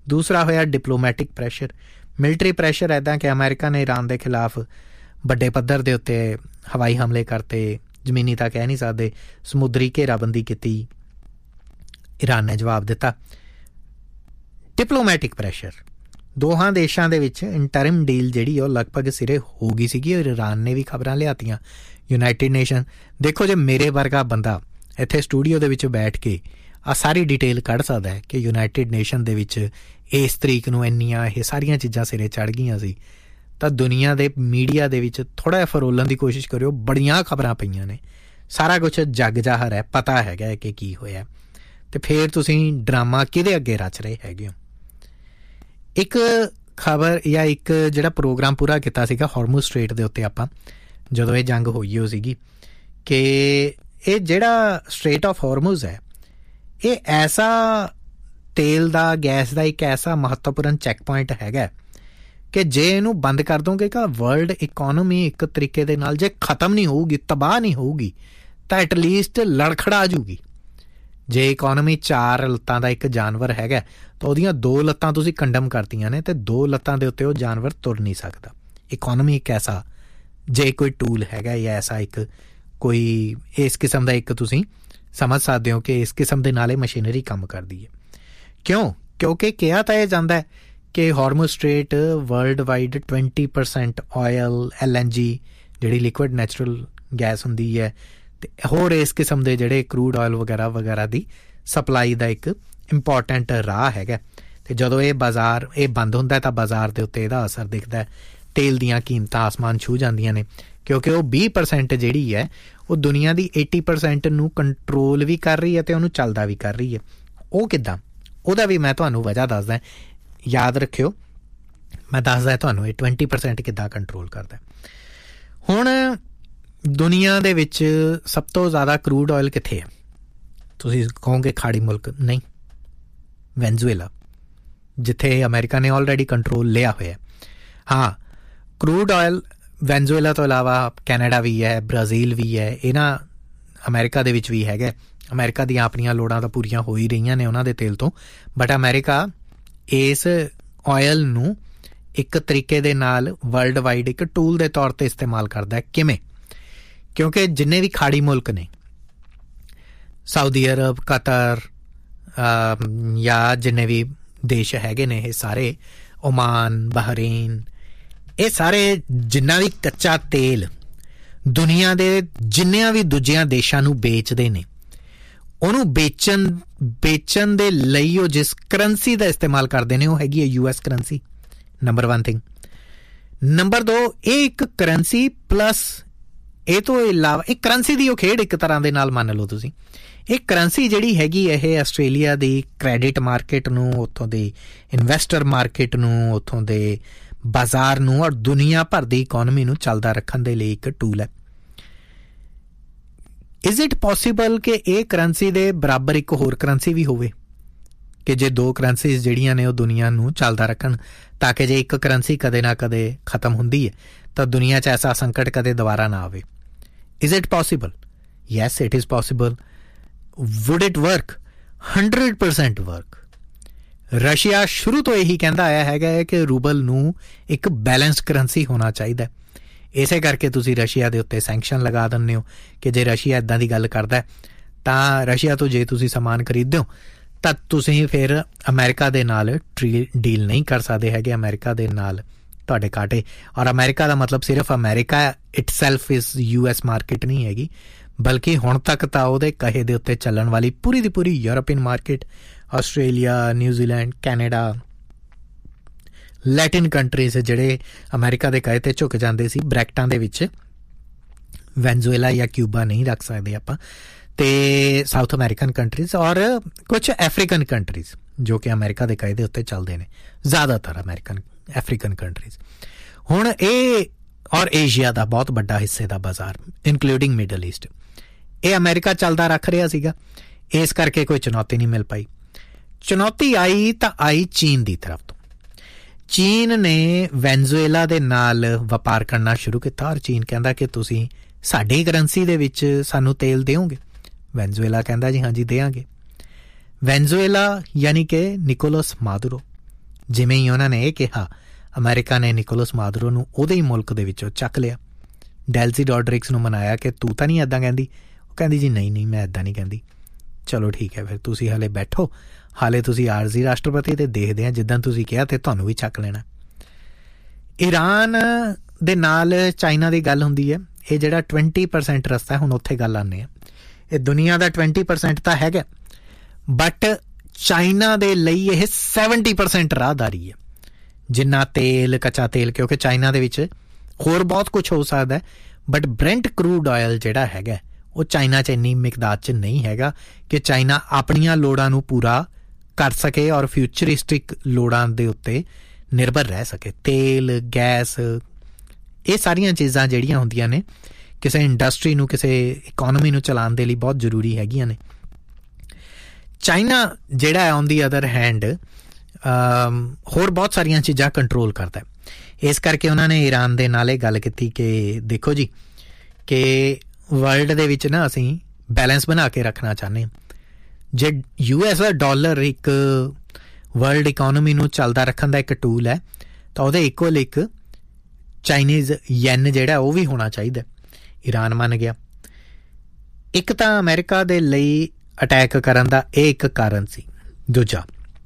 दूसरा होया diplomatic pressure, military pressure. ऐदा कि अमेरिका ने ईरान के खिलाफ ਵੱਡੇ पद्धर के उत्ते हवाई हमले करते, ਜ਼ਮੀਨੀ ਤਾਂ ਕਹਿ ਨਹੀਂ ਸਕਦੇ, ਸਮੁੰਦਰੀ ਘੇਰਾਬੰਦੀ ਕੀਤੀ, ईरान ने जवाब दिता। डिप्लोमैटिक प्रैशर, ਦੋਹਾਂ ਦੇਸ਼ਾਂ ਦੇ ਵਿੱਚ ਇੰਟਰਮ ਡੀਲ ਜਿਹੜੀ ਉਹ ਲਗਭਗ ਸਿਰੇ ਹੋ ਗਈ ਸੀਗੀ ਔਰ ईरान ਨੇ ਵੀ ਖਬਰਾਂ ਲਿਆਤੀਆਂ ਯੂਨਾਈਟਿਡ ਨੇਸ਼ਨ। ਦੇਖੋ ਜੇ ਮੇਰੇ ਵਰਗਾ ਬੰਦਾ ਇੱਥੇ ਸਟੂਡੀਓ ਦੇ ਵਿੱਚ ਬੈਠ ਕੇ ਆ ਸਾਰੀ ਡਿਟੇਲ ਕੱਢ ਸਕਦਾ ਹੈ ਕਿ ਯੂਨਾਈਟਿਡ ਨੇਸ਼ਨ ਦੇ ਵਿੱਚ ਇਸ ਤਰੀਕ ਨੂੰ ਇੰਨੀਆਂ ਇਹ ਸਾਰੀਆਂ ਚੀਜ਼ਾਂ ਸਿਰੇ ਚੜ੍ਹ ਗਈਆਂ ਸੀ, ਤਾਂ ਦੁਨੀਆ ਦੇ ਮੀਡੀਆ ਦੇ ਵਿੱਚ ਥੋੜ੍ਹਾ ਜਿਹਾ ਫਰੋਲਣ ਦੀ ਕੋਸ਼ਿਸ਼ ਕਰਿਓ। ਬੜੀਆਂ ਖਬਰਾਂ ਪਈਆਂ ਨੇ, ਸਾਰਾ ਕੁਛ ਜੱਗ ਜ਼ਾਹਰ ਹੈ, ਪਤਾ ਹੈਗਾ ਕਿ ਕੀ ਹੋਇਆ, ਅਤੇ ਫਿਰ ਤੁਸੀਂ ਡਰਾਮਾ ਕਿਹਦੇ ਅੱਗੇ ਰਚ ਰਹੇ ਹੈਗੇ ਹੋ। ਇੱਕ ਖਬਰ ਜਾਂ ਇੱਕ ਜਿਹੜਾ ਪ੍ਰੋਗਰਾਮ ਪੂਰਾ ਕੀਤਾ ਸੀਗਾ ਹਾਰਮੁਜ਼ ਸਟ੍ਰੇਟ ਦੇ ਉੱਤੇ ਆਪਾਂ, ਜਦੋਂ ਇਹ ਜੰਗ ਹੋਈ ਹੋ ਸੀਗੀ, ਕਿ ਇਹ ਜਿਹੜਾ ਸਟ੍ਰੇਟ ਆਫ ਹਾਰਮੁਜ਼ ਹੈ ਇਹ ਐਸਾ ਤੇਲ ਦਾ ਗੈਸ ਦਾ ਇੱਕ ਐਸਾ ਮਹੱਤਵਪੂਰਨ ਚੈੱਕ ਪੁਆਇੰਟ ਹੈਗਾ ਕਿ ਜੇ ਇਹਨੂੰ ਬੰਦ ਕਰ ਦੋਗੇ ਕਿ ਵਰਲਡ ਇਕੋਨਮੀ ਇੱਕ ਤਰੀਕੇ ਦੇ ਨਾਲ ਜੇ ਖਤਮ ਨਹੀਂ ਹੋਊਗੀ, ਤਬਾਹ ਨਹੀਂ ਹੋਊਗੀ, ਤਾਂ ਐਟਲੀਸਟ ਲੜਖੜਾ ਜੂਗੀ। ਜੇ ਇਕੋਨਮੀ 4 ਲੱਤਾਂ ਦਾ ਇੱਕ ਜਾਨਵਰ ਹੈਗਾ ਤਾਂ ਉਹਦੀਆਂ 2 ਲੱਤਾਂ ਤੁਸੀਂ ਕੰਡਮ ਕਰਤੀਆਂ ਨੇ, ਅਤੇ 2 ਲੱਤਾਂ ਦੇ ਉੱਤੇ ਉਹ ਜਾਨਵਰ ਤੁਰ ਨਹੀਂ ਸਕਦਾ। ਇਕੋਨਮੀ ਇੱਕ ਐਸਾ ਜੇ ਕੋਈ ਟੂਲ ਹੈਗਾ ਜਾਂ ਐਸਾ ਇੱਕ ਕੋਈ ਇਸ ਕਿਸਮ ਦਾ ਇੱਕ ਤੁਸੀਂ ਸਮਝ ਸਕਦੇ ਹੋ ਕਿ ਇਸ ਕਿਸਮ ਦੇ ਨਾਲ ਇਹ ਮਸ਼ੀਨਰੀ ਕੰਮ ਕਰਦੀ ਹੈ। ਕਿਉਂ? ਕਿਉਂਕਿ ਕਿਹਾ ਤਾਂ ਇਹ ਜਾਂਦਾ ਕਿ ਹਾਰਮੁਜ਼ straight world wide 20% oil, LNG ਜਿਹੜੀ ਲਿਕੁਇਡ ਨੈਚੁਰਲ ਗੈਸ ਹੁੰਦੀ ਹੈ, ਅਤੇ ਹੋਰ ਇਸ ਕਿਸਮ ਦੇ ਜਿਹੜੇ ਕਰੂਡ ਆਇਲ ਵਗੈਰਾ ਵਗੈਰਾ ਦੀ ਸਪਲਾਈ ਦਾ ਇੱਕ ਇੰਪੋਰਟੈਂਟ ਰਾਹ ਹੈਗਾ। ਅਤੇ ਜਦੋਂ ਇਹ ਬਾਜ਼ਾਰ ਇਹ ਬੰਦ ਹੁੰਦਾ ਤਾਂ ਬਾਜ਼ਾਰ ਦੇ ਉੱਤੇ ਇਹਦਾ ਅਸਰ ਦਿਖਦਾ। ਤੇਲ ਦੀਆਂ ਕੀਮਤਾਂ ਆਸਮਾਨ ਛੂਹ ਜਾਂਦੀਆਂ ਨੇ, ਕਿਉਂਕਿ ਉਹ 20% ਜਿਹੜੀ ਹੈ ਉਹ ਦੁਨੀਆ ਦੀ 80% ਨੂੰ ਕੰਟਰੋਲ ਵੀ ਕਰ ਰਹੀ ਹੈ ਅਤੇ ਉਹਨੂੰ ਚੱਲਦਾ ਵੀ ਕਰ ਰਹੀ ਹੈ। ਉਹ ਕਿੱਦਾਂ? ਉਹਦਾ ਵੀ ਮੈਂ ਤੁਹਾਨੂੰ ਵਜ੍ਹਾ ਦੱਸਦਾ, ਯਾਦ ਰੱਖਿਓ, ਮੈਂ ਦੱਸਦਾ ਤੁਹਾਨੂੰ ਇਹ 20% ਕਿੱਦਾਂ ਕੰਟਰੋਲ ਕਰਦਾ। ਹੁਣ ਦੁਨੀਆ ਦੇ ਵਿੱਚ ਸਭ ਤੋਂ ਜ਼ਿਆਦਾ ਕਰੂਡ ਆਇਲ ਕਿੱਥੇ ਹੈ? ਤੁਸੀਂ ਕਹੋਗੇ ਖਾੜੀ ਮੁਲਕ, ਨਹੀਂ, ਵੈਨਜ਼ੂਏਲਾ, ਜਿੱਥੇ ਅਮਰੀਕਾ ਨੇ ਆਲਰੇਡੀ ਕੰਟਰੋਲ ਲਿਆ ਹੋਇਆ। ਹਾਂ, ਕਰੂਡ ਆਇਲ ਵੈਨਜ਼ੂਏਲਾ ਤੋਂ ਇਲਾਵਾ ਕੈਨੇਡਾ ਵੀ ਹੈ, ਬ੍ਰਾਜ਼ੀਲ ਵੀ ਹੈ, ਇਹਨਾਂ ਅਮਰੀਕਾ ਦੇ ਵਿੱਚ ਵੀ ਹੈਗਾ। ਅਮਰੀਕਾ ਦੀਆਂ ਆਪਣੀਆਂ ਲੋੜਾਂ ਤਾਂ ਪੂਰੀਆਂ ਹੋ ਹੀ ਰਹੀਆਂ ਨੇ ਉਹਨਾਂ ਦੇ ਤੇਲ ਤੋਂ, ਬਟ ਅਮਰੀਕਾ ਇਸ ਆਇਲ ਨੂੰ ਇੱਕ ਤਰੀਕੇ ਦੇ ਨਾਲ ਵਰਲਡ ਵਾਈਡ ਇੱਕ ਟੂਲ ਦੇ ਤੌਰ 'ਤੇ ਇਸਤੇਮਾਲ ਕਰਦਾ। ਕਿਵੇਂ? ਕਿਉਂਕਿ ਜਿੰਨੇ ਵੀ ਖਾੜੀ ਮੁਲਕ ਨੇ, ਸਾਊਦੀ ਅਰਬ, ਕਤਰ ਜਾਂ ਜਿੰਨੇ ਵੀ ਦੇਸ਼ ਹੈਗੇ ਨੇ, ਇਹ ਸਾਰੇ, ਓਮਾਨ, ਬਹਰੀਨ, ਇਹ ਸਾਰੇ ਜਿੰਨਾ ਵੀ ਕੱਚਾ ਤੇਲ ਦੁਨੀਆ ਦੇ ਜਿੰਨਿਆਂ ਵੀ ਦੂਜਿਆਂ ਦੇਸ਼ਾਂ ਨੂੰ ਵੇਚਦੇ ਨੇ, ਉਹਨੂੰ ਵੇਚਣ ਦੇ ਲਈ ਉਹ ਜਿਸ ਕਰੰਸੀ ਦਾ ਇਸਤੇਮਾਲ ਕਰਦੇ ਨੇ ਉਹ ਹੈਗੀ ਹੈ US currency, number 1 thing. Number 2, ਇਹ ਇੱਕ ਕਰੰਸੀ ਪਲੱਸ ਇਹ ਤੋਂ ਇਲਾਵਾ ਇਹ ਕਰੰਸੀ ਦੀ ਉਹ ਖੇਡ ਇੱਕ ਤਰ੍ਹਾਂ ਦੇ ਨਾਲ ਮੰਨ ਲਓ ਤੁਸੀਂ। ਇਹ ਕਰੰਸੀ ਜਿਹੜੀ ਹੈਗੀ ਇਹ ਆਸਟ੍ਰੇਲੀਆ ਦੀ ਕ੍ਰੈਡਿਟ ਮਾਰਕੀਟ ਨੂੰ, ਉੱਥੋਂ ਦੇ ਇਨਵੈਸਟਰ ਮਾਰਕੀਟ ਨੂੰ, ਉੱਥੋਂ ਦੇ ਬਾਜ਼ਾਰ ਨੂੰ ਔਰ ਦੁਨੀਆ ਭਰ ਦੀ ਇਕੋਨਮੀ ਨੂੰ ਚੱਲਦਾ ਰੱਖਣ ਦੇ ਲਈ ਇੱਕ ਟੂਲ ਹੈ। ਇਜ਼ ਇਟ ਪੋਸੀਬਲ ਕਿ ਇਹ ਕਰੰਸੀ ਦੇ ਬਰਾਬਰ ਇੱਕ ਹੋਰ ਕਰੰਸੀ ਵੀ ਹੋਵੇ, ਕਿ ਜੇ 2 ਕਰੰਸੀਜ਼ ਜਿਹੜੀਆਂ ਨੇ ਉਹ ਦੁਨੀਆ ਨੂੰ ਚੱਲਦਾ ਰੱਖਣ, ਤਾਂ ਕਿ ਜੇ ਇੱਕ ਕਰੰਸੀ ਕਦੇ ਨਾ ਕਦੇ ਖਤਮ ਹੁੰਦੀ ਹੈ ਤਾਂ ਦੁਨੀਆ 'ਚ ਐਸਾ ਸੰਕਟ ਕਦੇ ਦੁਬਾਰਾ ਨਾ ਆਵੇ। Is it possible? Yes, it is possible. Would it work? 100% work. Russia ਸ਼ੁਰੂ ਤੋਂ ਇਹੀ ਕਹਿੰਦਾ ਆਇਆ ਹੈਗਾ ਹੈ ਕਿ ਰੂਬਲ ਨੂੰ ਇੱਕ ਬੈਲੈਂਸਡ ਕਰੰਸੀ ਹੋਣਾ ਚਾਹੀਦਾ। ਇਸੇ ਕਰਕੇ ਤੁਸੀਂ ਰਸ਼ੀਆ ਦੇ ਉੱਤੇ ਸੈਂਕਸ਼ਨ ਲਗਾ ਦਿੰਦੇ ਹੋ ਕਿ ਜੇ ਰਸ਼ੀਆ ਇੱਦਾਂ ਦੀ ਗੱਲ ਕਰਦਾ ਤਾਂ ਰਸ਼ੀਆ ਤੋਂ ਜੇ ਤੁਸੀਂ ਸਮਾਨ ਖਰੀਦਦੇ ਹੋ ਤਾਂ ਤੁਸੀਂ ਫਿਰ ਅਮਰੀਕਾ ਦੇ ਨਾਲ ਡੀਲ ਨਹੀਂ ਕਰ ਸਕਦੇ ਹੈਗੇ। ਅਮਰੀਕਾ ਦੇ ਨਾਲ ਤੁਹਾਡੇ ਕਾਟੇ, ਔਰ ਅਮਰੀਕਾ ਦਾ ਮਤਲਬ ਸਿਰਫ ਅਮਰੀਕਾ ਇਟਸੈਲਫ ਇਸ US ਮਾਰਕੀਟ ਨਹੀਂ ਹੈਗੀ, ਬਲਕਿ ਹੁਣ ਤੱਕ ਤਾਂ ਉਹਦੇ ਕਹੇ ਦੇ ਉੱਤੇ ਚੱਲਣ ਵਾਲੀ ਪੂਰੀ ਦੀ ਪੂਰੀ European market, Australia, New Zealand, Canada, Latin countries ਜਿਹੜੇ ਅਮਰੀਕਾ ਦੇ ਕਹੇ 'ਤੇ ਝੁਕ ਜਾਂਦੇ ਸੀ ਬ੍ਰੈਕਟਾਂ ਦੇ ਵਿੱਚ, ਵੈਨਜ਼ੂਏਲਾ ਜਾਂ ਕਿਊਬਾ ਨਹੀਂ ਰੱਖ ਸਕਦੇ ਆਪਾਂ, ਅਤੇ ਸਾਊਥ ਅਮਰੀਕਨ ਕੰਟਰੀਜ਼ ਔਰ ਕੁਛ ਅਫਰੀਕਨ ਕੰਟਰੀਜ਼ ਜੋ ਕਿ ਅਮਰੀਕਾ ਦੇ ਕਹੇ ਦੇ ਉੱਤੇ ਚੱਲਦੇ ਨੇ, ਜ਼ਿਆਦਾਤਰ ਅਫਰੀਕਨ ਕੰਟਰੀਜ਼। ਹੁਣ ਇਹ ਔਰ ਏਸ਼ੀਆ ਦਾ ਬਹੁਤ ਵੱਡਾ ਹਿੱਸੇ ਦਾ ਬਾਜ਼ਾਰ ਇਨਕਲੂਡਿੰਗ ਮਿਡਲ ਈਸਟ, ਇਹ ਅਮਰੀਕਾ ਚੱਲਦਾ ਰੱਖ ਰਿਹਾ ਸੀਗਾ, ਇਸ ਕਰਕੇ ਕੋਈ ਚੁਣੌਤੀ ਨਹੀਂ ਮਿਲ ਪਾਈ। ਚੁਣੌਤੀ ਆਈ ਤਾਂ ਆਈ ਚੀਨ ਦੀ ਤਰਫ ਤੋਂ। ਚੀਨ ਨੇ ਵੈਨਜ਼ੂਏਲਾ ਦੇ ਨਾਲ ਵਪਾਰ ਕਰਨਾ ਸ਼ੁਰੂ ਕੀਤਾ ਔਰ ਚੀਨ ਕਹਿੰਦਾ ਕਿ ਤੁਸੀਂ ਸਾਡੀ ਕਰੰਸੀ ਦੇ ਵਿੱਚ ਸਾਨੂੰ ਤੇਲ ਦਿਓਗੇ? ਵੈਨਜ਼ੂਏਲਾ ਕਹਿੰਦਾ ਜੀ ਹਾਂਜੀ ਦਿਆਂਗੇ। ਵੈਨਜ਼ੂਏਲਾ ਯਾਨੀ ਕਿ ਨਿਕੋਲਸ ਮਾਦੁਰੋ, ਜਿਵੇਂ ਹੀ ਉਹਨਾਂ ਨੇ ਇਹ ਕਿਹਾ, ਅਮਰੀਕਾ ਨੇ ਨਿਕੋਲਸ ਮਾਦੁਰੋ ਨੂੰ ਉਹਦੇ ਹੀ ਮੁਲਕ ਦੇ ਵਿੱਚੋਂ ਚੱਕ ਲਿਆ। ਡੈਲਸੀ ਰੋਡਰਿਗਸ ਨੂੰ ਮਨਾਇਆ ਕਿ ਤੂੰ ਤਾਂ ਨਹੀਂ ਇੱਦਾਂ ਕਹਿੰਦੀ। ਉਹ ਕਹਿੰਦੀ ਜੀ ਨਹੀਂ ਮੈਂ ਇੱਦਾਂ ਨਹੀਂ ਕਹਿੰਦੀ। ਚਲੋ ਠੀਕ ਹੈ, ਫਿਰ ਤੁਸੀਂ ਹਾਲੇ ਬੈਠੋ, ਹਾਲੇ ਤੁਸੀਂ ਆਰਜ਼ੀ ਰਾਸ਼ਟਰਪਤੀ, ਤੇ ਦੇਖਦੇ ਹਾਂ ਜਿੱਦਾਂ ਤੁਸੀਂ ਕਿਹਾ ਤੇ ਤੁਹਾਨੂੰ ਵੀ ਚੱਕ ਲੈਣਾ। ਈਰਾਨ ਦੇ ਨਾਲ ਚਾਈਨਾ ਦੀ ਗੱਲ ਹੁੰਦੀ ਹੈ। ਇਹ ਜਿਹੜਾ 20% ਰਸਤਾ, ਹੁਣ ਉੱਥੇ ਗੱਲ ਆਉਂਦੇ ਆ, ਇਹ ਦੁਨੀਆ ਦਾ 20% ਤਾਂ ਹੈਗਾ, ਬਟ ਚਾਈਨਾ ਦੇ ਲਈ ਇਹ 70% ਰਾਹਦਾਰੀ ਹੈ। ਜਿੰਨਾ ਤੇਲ, ਕੱਚਾ ਤੇਲ, ਕਿਉਂਕਿ ਚਾਈਨਾ ਦੇ ਵਿੱਚ ਹੋਰ ਬਹੁਤ ਕੁਛ ਹੋ ਸਕਦਾ, ਬਟ ਬ੍ਰੈਂਟ ਕਰੂਡ ਆਇਲ ਜਿਹੜਾ ਹੈਗਾ ਉਹ ਚਾਈਨਾ 'ਚ ਇੰਨੀ ਮਿਕਦਾਰ 'ਚ ਨਹੀਂ ਹੈਗਾ ਕਿ ਚਾਈਨਾ ਆਪਣੀਆਂ ਲੋੜਾਂ ਨੂੰ ਪੂਰਾ ਕਰ ਸਕੇ ਔਰ ਫਿਊਚਰਿਸਟਿਕ ਲੋੜਾਂ ਦੇ ਉੱਤੇ ਨਿਰਭਰ ਰਹਿ ਸਕੇ। ਤੇਲ, ਗੈਸ, ਇਹ ਸਾਰੀਆਂ ਚੀਜ਼ਾਂ ਜਿਹੜੀਆਂ ਹੁੰਦੀਆਂ ਨੇ ਕਿਸੇ ਇੰਡਸਟਰੀ ਨੂੰ, ਕਿਸੇ ਇਕੋਨਮੀ ਨੂੰ ਚਲਾਉਣ ਦੇ ਲਈ ਬਹੁਤ ਜ਼ਰੂਰੀ ਹੈਗੀਆਂ ਨੇ। ਚਾਈਨਾ ਜਿਹੜਾ ਔਨ ਦੀ ਅਦਰ ਹੈਂਡ ਹੋਰ ਬਹੁਤ ਸਾਰੀਆਂ ਚੀਜ਼ਾਂ ਕੰਟਰੋਲ ਕਰਦਾ। ਇਸ ਕਰਕੇ ਉਹਨਾਂ ਨੇ ਈਰਾਨ ਦੇ ਨਾਲ ਇਹ ਗੱਲ ਕੀਤੀ ਕਿ ਦੇਖੋ ਜੀ, ਕਿ ਵਰਲਡ ਦੇ ਵਿੱਚ ਨਾ ਅਸੀਂ ਬੈਲੈਂਸ ਬਣਾ ਕੇ ਰੱਖਣਾ ਚਾਹੁੰਦੇ ਹਾਂ। ਜੇ US ਦਾ ਡਾਲਰ ਇੱਕ ਵਰਲਡ ਇਕੋਨਮੀ ਨੂੰ ਚੱਲਦਾ ਰੱਖਣ ਦਾ ਇੱਕ ਟੂਲ ਹੈ, ਤਾਂ ਉਹਦੇ ਇਕੁਅਲ ਇੱਕ ਚਾਈਨੀਜ਼ ਯੈਨ ਜਿਹੜਾ ਉਹ ਵੀ ਹੋਣਾ ਚਾਹੀਦਾ। ਈਰਾਨ ਮੰਨ ਗਿਆ। ਇੱਕ ਤਾਂ ਅਮਰੀਕਾ ਦੇ ਲਈ ਅਟੈਕ ਕਰਨ ਦਾ ਇਹ ਇੱਕ ਕਾਰਨ ਸੀ। ਦੂਜਾ,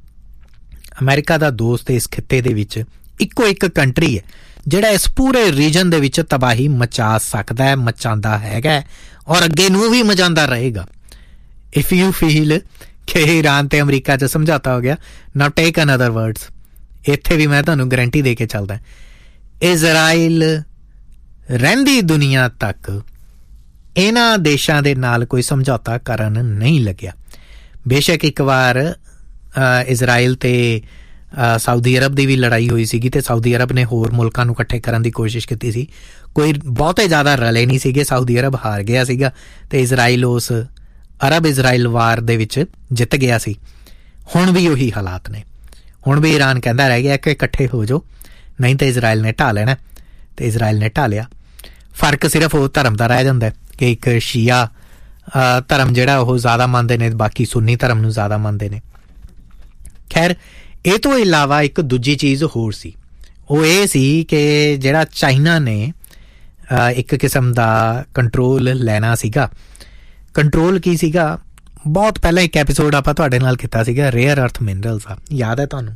ਅਮਰੀਕਾ ਦਾ ਦੋਸਤ ਇਸ ਖਿੱਤੇ ਦੇ ਵਿੱਚ ਇੱਕੋ ਇੱਕ ਕੰਟਰੀ ਹੈ ਜਿਹੜਾ ਇਸ ਪੂਰੇ ਰੀਜਨ ਦੇ ਵਿੱਚ ਤਬਾਹੀ ਮਚਾ ਸਕਦਾ ਹੈ, ਮਚਾਉਂਦਾ ਹੈਗਾ ਔਰ ਅੱਗੇ ਨੂੰ ਵੀ ਮਚਾਉਂਦਾ ਰਹੇਗਾ। ਇਫ ਯੂ ਫੀਲ ਕਿ ਈਰਾਨ ਤੇ ਅਮਰੀਕਾ 'ਚ ਸਮਝੌਤਾ ਹੋ ਗਿਆ, ਨਾਓ ਟੇਕ ਅਨਦਰ ਵਰਡਸ, ਇੱਥੇ ਵੀ ਮੈਂ ਤੁਹਾਨੂੰ ਗਰੰਟੀ ਦੇ ਕੇ ਚੱਲਦਾ, ਇਜ਼ਰਾਈਲ ਰਹਿੰਦੀ ਦੁਨੀਆ ਤੱਕ ਇਹਨਾਂ ਦੇਸ਼ਾਂ ਦੇ ਨਾਲ ਕੋਈ ਸਮਝੌਤਾ ਕਰਨ ਨਹੀਂ ਲੱਗਿਆ। ਬੇਸ਼ੱਕ ਇੱਕ ਵਾਰ ਇਜ਼ਰਾਈਲ ਤੇ ਸਾਊਦੀ ਅਰਬ ਦੀ ਵੀ ਲੜਾਈ ਹੋਈ ਸੀਗੀ ਤੇ ਸਾਊਦੀ ਅਰਬ ਨੇ ਹੋਰ ਮੁਲਕਾਂ ਨੂੰ ਇਕੱਠੇ ਕਰਨ ਦੀ ਕੋਸ਼ਿਸ਼ ਕੀਤੀ ਸੀ, ਕੋਈ ਬਹੁਤੇ ਜ਼ਿਆਦਾ ਰਲੇ ਨਹੀਂ ਸੀਗੇ, ਸਾਊਦੀ ਅਰਬ ਹਾਰ ਗਿਆ ਸੀਗਾ ਤੇ ਇਜ਼ਰਾਈਲ ਉਸ ਅਰਬ ਇਜ਼ਰਾਈਲ ਵਾਰ ਦੇ ਵਿੱਚ ਜਿੱਤ ਗਿਆ ਸੀ। ਹੁਣ ਵੀ ਉਹੀ ਹਾਲਾਤ ਨੇ। ਹੁਣ ਵੀ ਈਰਾਨ ਕਹਿੰਦਾ ਰਹਿ ਗਿਆ ਕਿ ਇਕੱਠੇ ਹੋ ਜਾਓ, ਨਹੀਂ ਤਾਂ ਇਜ਼ਰਾਈਲ ਨੇ ਢਾਹ ਲੈਣਾ, ਤੇ ਇਜ਼ਰਾਈਲ ਨੇ ਢਾਹ ਲਿਆ। ਫਰਕ ਸਿਰਫ ਉਹ ਧਰਮ ਦਾ ਰਹਿ ਜਾਂਦਾ ਕਿ ਇੱਕ ਸ਼ੀਆ ਧਰਮ ਜਿਹੜਾ ਉਹ ਜ਼ਿਆਦਾ ਮੰਨਦੇ ਨੇ, ਬਾਕੀ ਸੁੰਨੀ ਧਰਮ ਨੂੰ ਜ਼ਿਆਦਾ ਮੰਨਦੇ ਨੇ। ਖੈਰ, ਇਹ ਤੋਂ ਇਲਾਵਾ ਇੱਕ ਦੂਜੀ ਚੀਜ਼ ਹੋਰ ਸੀ, ਉਹ ਇਹ ਸੀ ਕਿ ਜਿਹੜਾ ਚਾਈਨਾ ਨੇ ਇੱਕ ਕਿਸਮ ਦਾ ਕੰਟਰੋਲ ਲੈਣਾ ਸੀਗਾ। ਕੰਟਰੋਲ ਕੀ ਸੀਗਾ? ਬਹੁਤ ਪਹਿਲਾਂ ਇੱਕ ਐਪੀਸੋਡ ਆਪਾਂ ਤੁਹਾਡੇ ਨਾਲ ਕੀਤਾ ਸੀਗਾ ਰੇਅਰ ਅਰਥ ਮਿਨਰਲਸ ਦਾ, ਯਾਦ ਹੈ ਤੁਹਾਨੂੰ?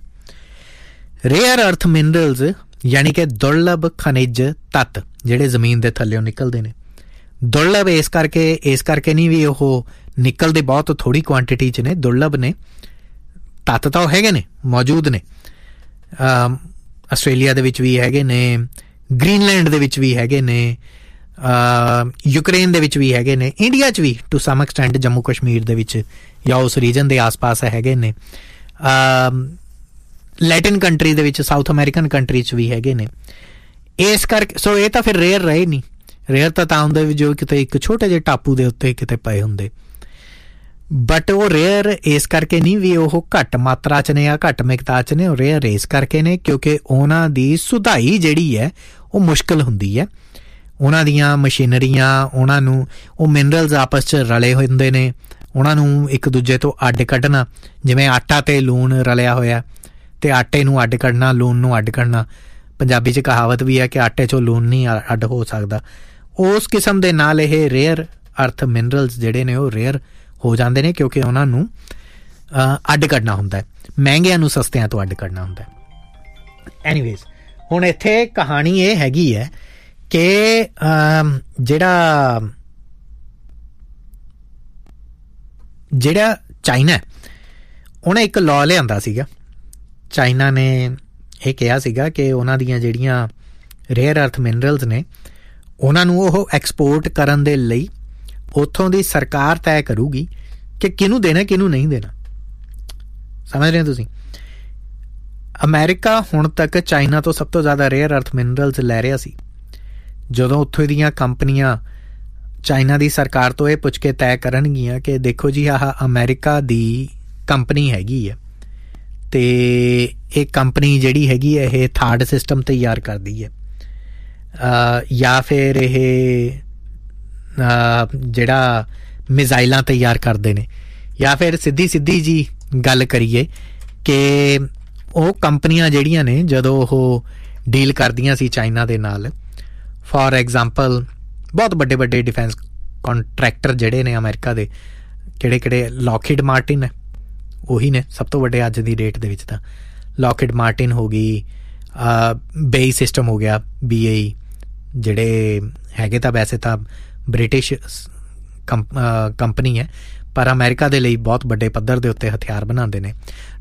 ਰੇਅਰ ਅਰਥ ਮਿਨਰਲਸ ਯਾਨੀ ਕਿ ਦੁਰਲਭ ਖਣਿਜ ਤੱਤ ਜਿਹੜੇ ਜ਼ਮੀਨ ਦੇ ਥੱਲਿਓਂ ਨਿਕਲਦੇ ਨੇ। ਦੁਰਲਭ ਇਸ ਕਰਕੇ ਨਹੀਂ ਵੀ ਉਹ ਨਿਕਲਦੇ ਬਹੁਤ ਥੋੜ੍ਹੀ ਕੁਆਂਟਿਟੀ 'ਚ ਨੇ, ਦੁਰਲਭ ਨੇ। ਤੱਤ ਤਾਂ ਉਹ ਹੈਗੇ ਨੇ, ਮੌਜੂਦ ਨੇ। ਆਸਟ੍ਰੇਲੀਆ ਦੇ ਵਿੱਚ ਵੀ ਹੈਗੇ ਨੇ, ਗ੍ਰੀਨਲੈਂਡ ਦੇ ਵਿੱਚ ਵੀ ਹੈਗੇ ਨੇ, ਯੂਕਰੇਨ ਦੇ ਵਿੱਚ ਵੀ ਹੈਗੇ ਨੇ, ਇੰਡੀਆ 'ਚ ਵੀ to sum extent, Jammu Kashmir ਦੇ ਵਿੱਚ ਜਾਂ ਉਸ ਰੀਜਨ ਦੇ ਆਸ-ਪਾਸ ਹੈਗੇ ਨੇ, ਲੈਟਿਨ ਕੰਟਰੀ ਦੇ ਵਿੱਚ, ਸਾਊਥ ਅਮਰੀਕਨ ਕੰਟਰੀ 'ਚ ਵੀ ਹੈਗੇ ਨੇ। ਇਸ ਕਰਕੇ ਸੋ ਇਹ ਤਾਂ ਫਿਰ ਰੇਅਰ ਰਹੇ ਨਹੀਂ। ਰੇਅਰ ਤਾਂ ਹੁੰਦੇ ਵੀ ਜੋ ਕਿਤੇ ਇੱਕ ਛੋਟੇ ਜਿਹੇ ਟਾਪੂ ਦੇ ਉੱਤੇ ਕਿਤੇ ਪਏ ਹੁੰਦੇ, ਬਟ ਉਹ ਰੇਅਰ ਇਸ ਕਰਕੇ ਨਹੀਂ ਵੀ ਉਹ ਘੱਟ ਮਾਤਰਾ 'ਚ ਨੇ ਜਾਂ ਘੱਟ ਮਿਕਦਾਰ 'ਚ ਨੇ। ਉਹ ਰੇਅਰ ਇਸ ਕਰਕੇ ਨੇ ਕਿਉਂਕਿ ਉਹਨਾਂ ਦੀ ਸੁਧਾਈ ਜਿਹੜੀ ਹੈ ਉਹ ਮੁਸ਼ਕਿਲ ਹੁੰਦੀ ਹੈ। ਉਹਨਾਂ ਦੀਆਂ ਮਸ਼ੀਨਰੀਆਂ, ਉਹਨਾਂ ਨੂੰ ਉਹ ਮਿਨਰਲਸ ਆਪਸ 'ਚ ਰਲੇ ਹੁੰਦੇ ਨੇ, ਉਹਨਾਂ ਨੂੰ ਇੱਕ ਦੂਜੇ ਤੋਂ ਅੱਡ ਕੱਢਣਾ, ਜਿਵੇਂ ਆਟਾ ਤੇ ਲੂਣ ਰਲਿਆ ਹੋਇਆ ਤੇ ਆਟੇ ਨੂੰ ਅੱਡ ਕੱਢਣਾ, ਲੂਣ ਨੂੰ ਅੱਡ ਕੱਢਣਾ। ਪੰਜਾਬੀ 'ਚ ਕਹਾਵਤ ਵੀ ਹੈ ਕਿ ਆਟੇ 'ਚੋਂ ਲੂਣ ਨਹੀਂ ਅੱਡ ਹੋ ਸਕਦਾ। ਉਸ ਕਿਸਮ ਦੇ ਨਾਲ ਇਹ ਰੇਅਰ ਅਰਥ ਮਿਨਰਲਸ ਜਿਹੜੇ ਨੇ ਉਹ ਰੇਅਰ ਹੋ ਜਾਂਦੇ ਨੇ ਕਿਉਂਕਿ ਉਹਨਾਂ ਨੂੰ ਅੱਡ ਕੱਢਣਾ ਹੁੰਦਾ ਹੈ, ਮਹਿੰਗਿਆਂ ਨੂੰ ਸਸਤਿਆਂ ਤੋਂ ਅੱਡ ਕੱਢਣਾ ਹੁੰਦਾ ਹੈ। ਐਨੀਵੇਜ਼, ਹੁਣ ਇੱਥੇ ਕਹਾਣੀ ਇਹ ਹੈਗੀ ਹੈ ਕਿ ਜਿਹੜਾ ਚਾਈਨਾ ਉਹਨੇ ਇੱਕ ਲਾਅ ਲਿਆਂਦਾ ਸੀਗਾ। ਚਾਈਨਾ ਨੇ ਇਹ ਕਿਹਾ ਸੀਗਾ ਕਿ ਉਹਨਾਂ ਦੀਆਂ ਜਿਹੜੀਆਂ ਰੇਅਰ ਅਰਥ ਮਿਨਰਲਸ ਨੇ ਉਹਨਾਂ ਨੂੰ ਉਹ ਐਕਸਪੋਰਟ ਕਰਨ ਦੇ ਲਈ ਉੱਥੋਂ ਦੀ ਸਰਕਾਰ ਤੈਅ ਕਰੂਗੀ ਕਿ ਕਿਹਨੂੰ ਦੇਣਾ ਕਿਹਨੂੰ ਨਹੀਂ ਦੇਣਾ। ਸਮਝ ਰਹੇ ਹੋ ਤੁਸੀਂ? ਅਮਰੀਕਾ ਹੁਣ ਤੱਕ ਚਾਈਨਾ ਤੋਂ ਸਭ ਤੋਂ ਜ਼ਿਆਦਾ ਰੇਅਰ ਅਰਥ ਮਿਨਰਲਸ ਲੈ ਰਿਹਾ ਸੀ। ਜਦੋਂ ਉੱਥੋਂ ਦੀਆਂ ਕੰਪਨੀਆਂ ਚਾਈਨਾ ਦੀ ਸਰਕਾਰ ਤੋਂ ਇਹ ਪੁੱਛ ਕੇ ਤੈਅ ਕਰਨਗੀਆਂ ਕਿ ਦੇਖੋ ਜੀ ਆਹ ਅਮਰੀਕਾ ਦੀ ਕੰਪਨੀ ਹੈਗੀ ਹੈ ਤੇ ਇਹ ਕੰਪਨੀ ਜਿਹੜੀ ਹੈਗੀ ਹੈ ਇਹ ਥਾਰਡ ਸਿਸਟਮ ਤਿਆਰ ਕਰਦੀ ਹੈ, ਜਾਂ ਫਿਰ ਇਹ ਜਿਹੜਾ ਮਿਜ਼ਾਈਲਾਂ ਤਿਆਰ ਕਰਦੇ ਨੇ, ਜਾਂ ਫਿਰ ਸਿੱਧੀ ਜੀ ਗੱਲ ਕਰੀਏ ਕਿ ਉਹ ਕੰਪਨੀਆਂ ਜਿਹੜੀਆਂ ਨੇ ਜਦੋਂ ਉਹ ਡੀਲ ਕਰਦੀਆਂ ਸੀ ਚਾਈਨਾ ਦੇ ਨਾਲ, ਫੋਰ ਐਗਜ਼ਾਮਪਲ ਬਹੁਤ ਵੱਡੇ ਵੱਡੇ ਡਿਫੈਂਸ ਕੰਟਰੈਕਟਰ ਜਿਹੜੇ ਨੇ ਅਮਰੀਕਾ ਦੇ, ਕਿਹੜੇ ਲੌਕਹੀਡ ਮਾਰਟਿਨ ਹੈ, ਉਹੀ ਨੇ ਸਭ ਤੋਂ ਵੱਡੇ ਅੱਜ ਦੀ ਡੇਟ ਦੇ ਵਿੱਚ। ਤਾਂ ਲੌਕਹੀਡ ਮਾਰਟਿਨ ਹੋ ਗਈ, BAE ਸਿਸਟਮ ਹੋ ਗਿਆ, BAE, ਜਿਹੜੇ ਹੈਗੇ ਤਾਂ ਵੈਸੇ ਤਾਂ ਬ੍ਰਿਟਿਸ਼ ਕੰਪਨੀ ਹੈ, ਪਰ ਅਮਰੀਕਾ ਦੇ ਲਈ ਬਹੁਤ ਵੱਡੇ ਪੱਧਰ ਦੇ ਉੱਤੇ ਹਥਿਆਰ ਬਣਾਉਂਦੇ ਨੇ।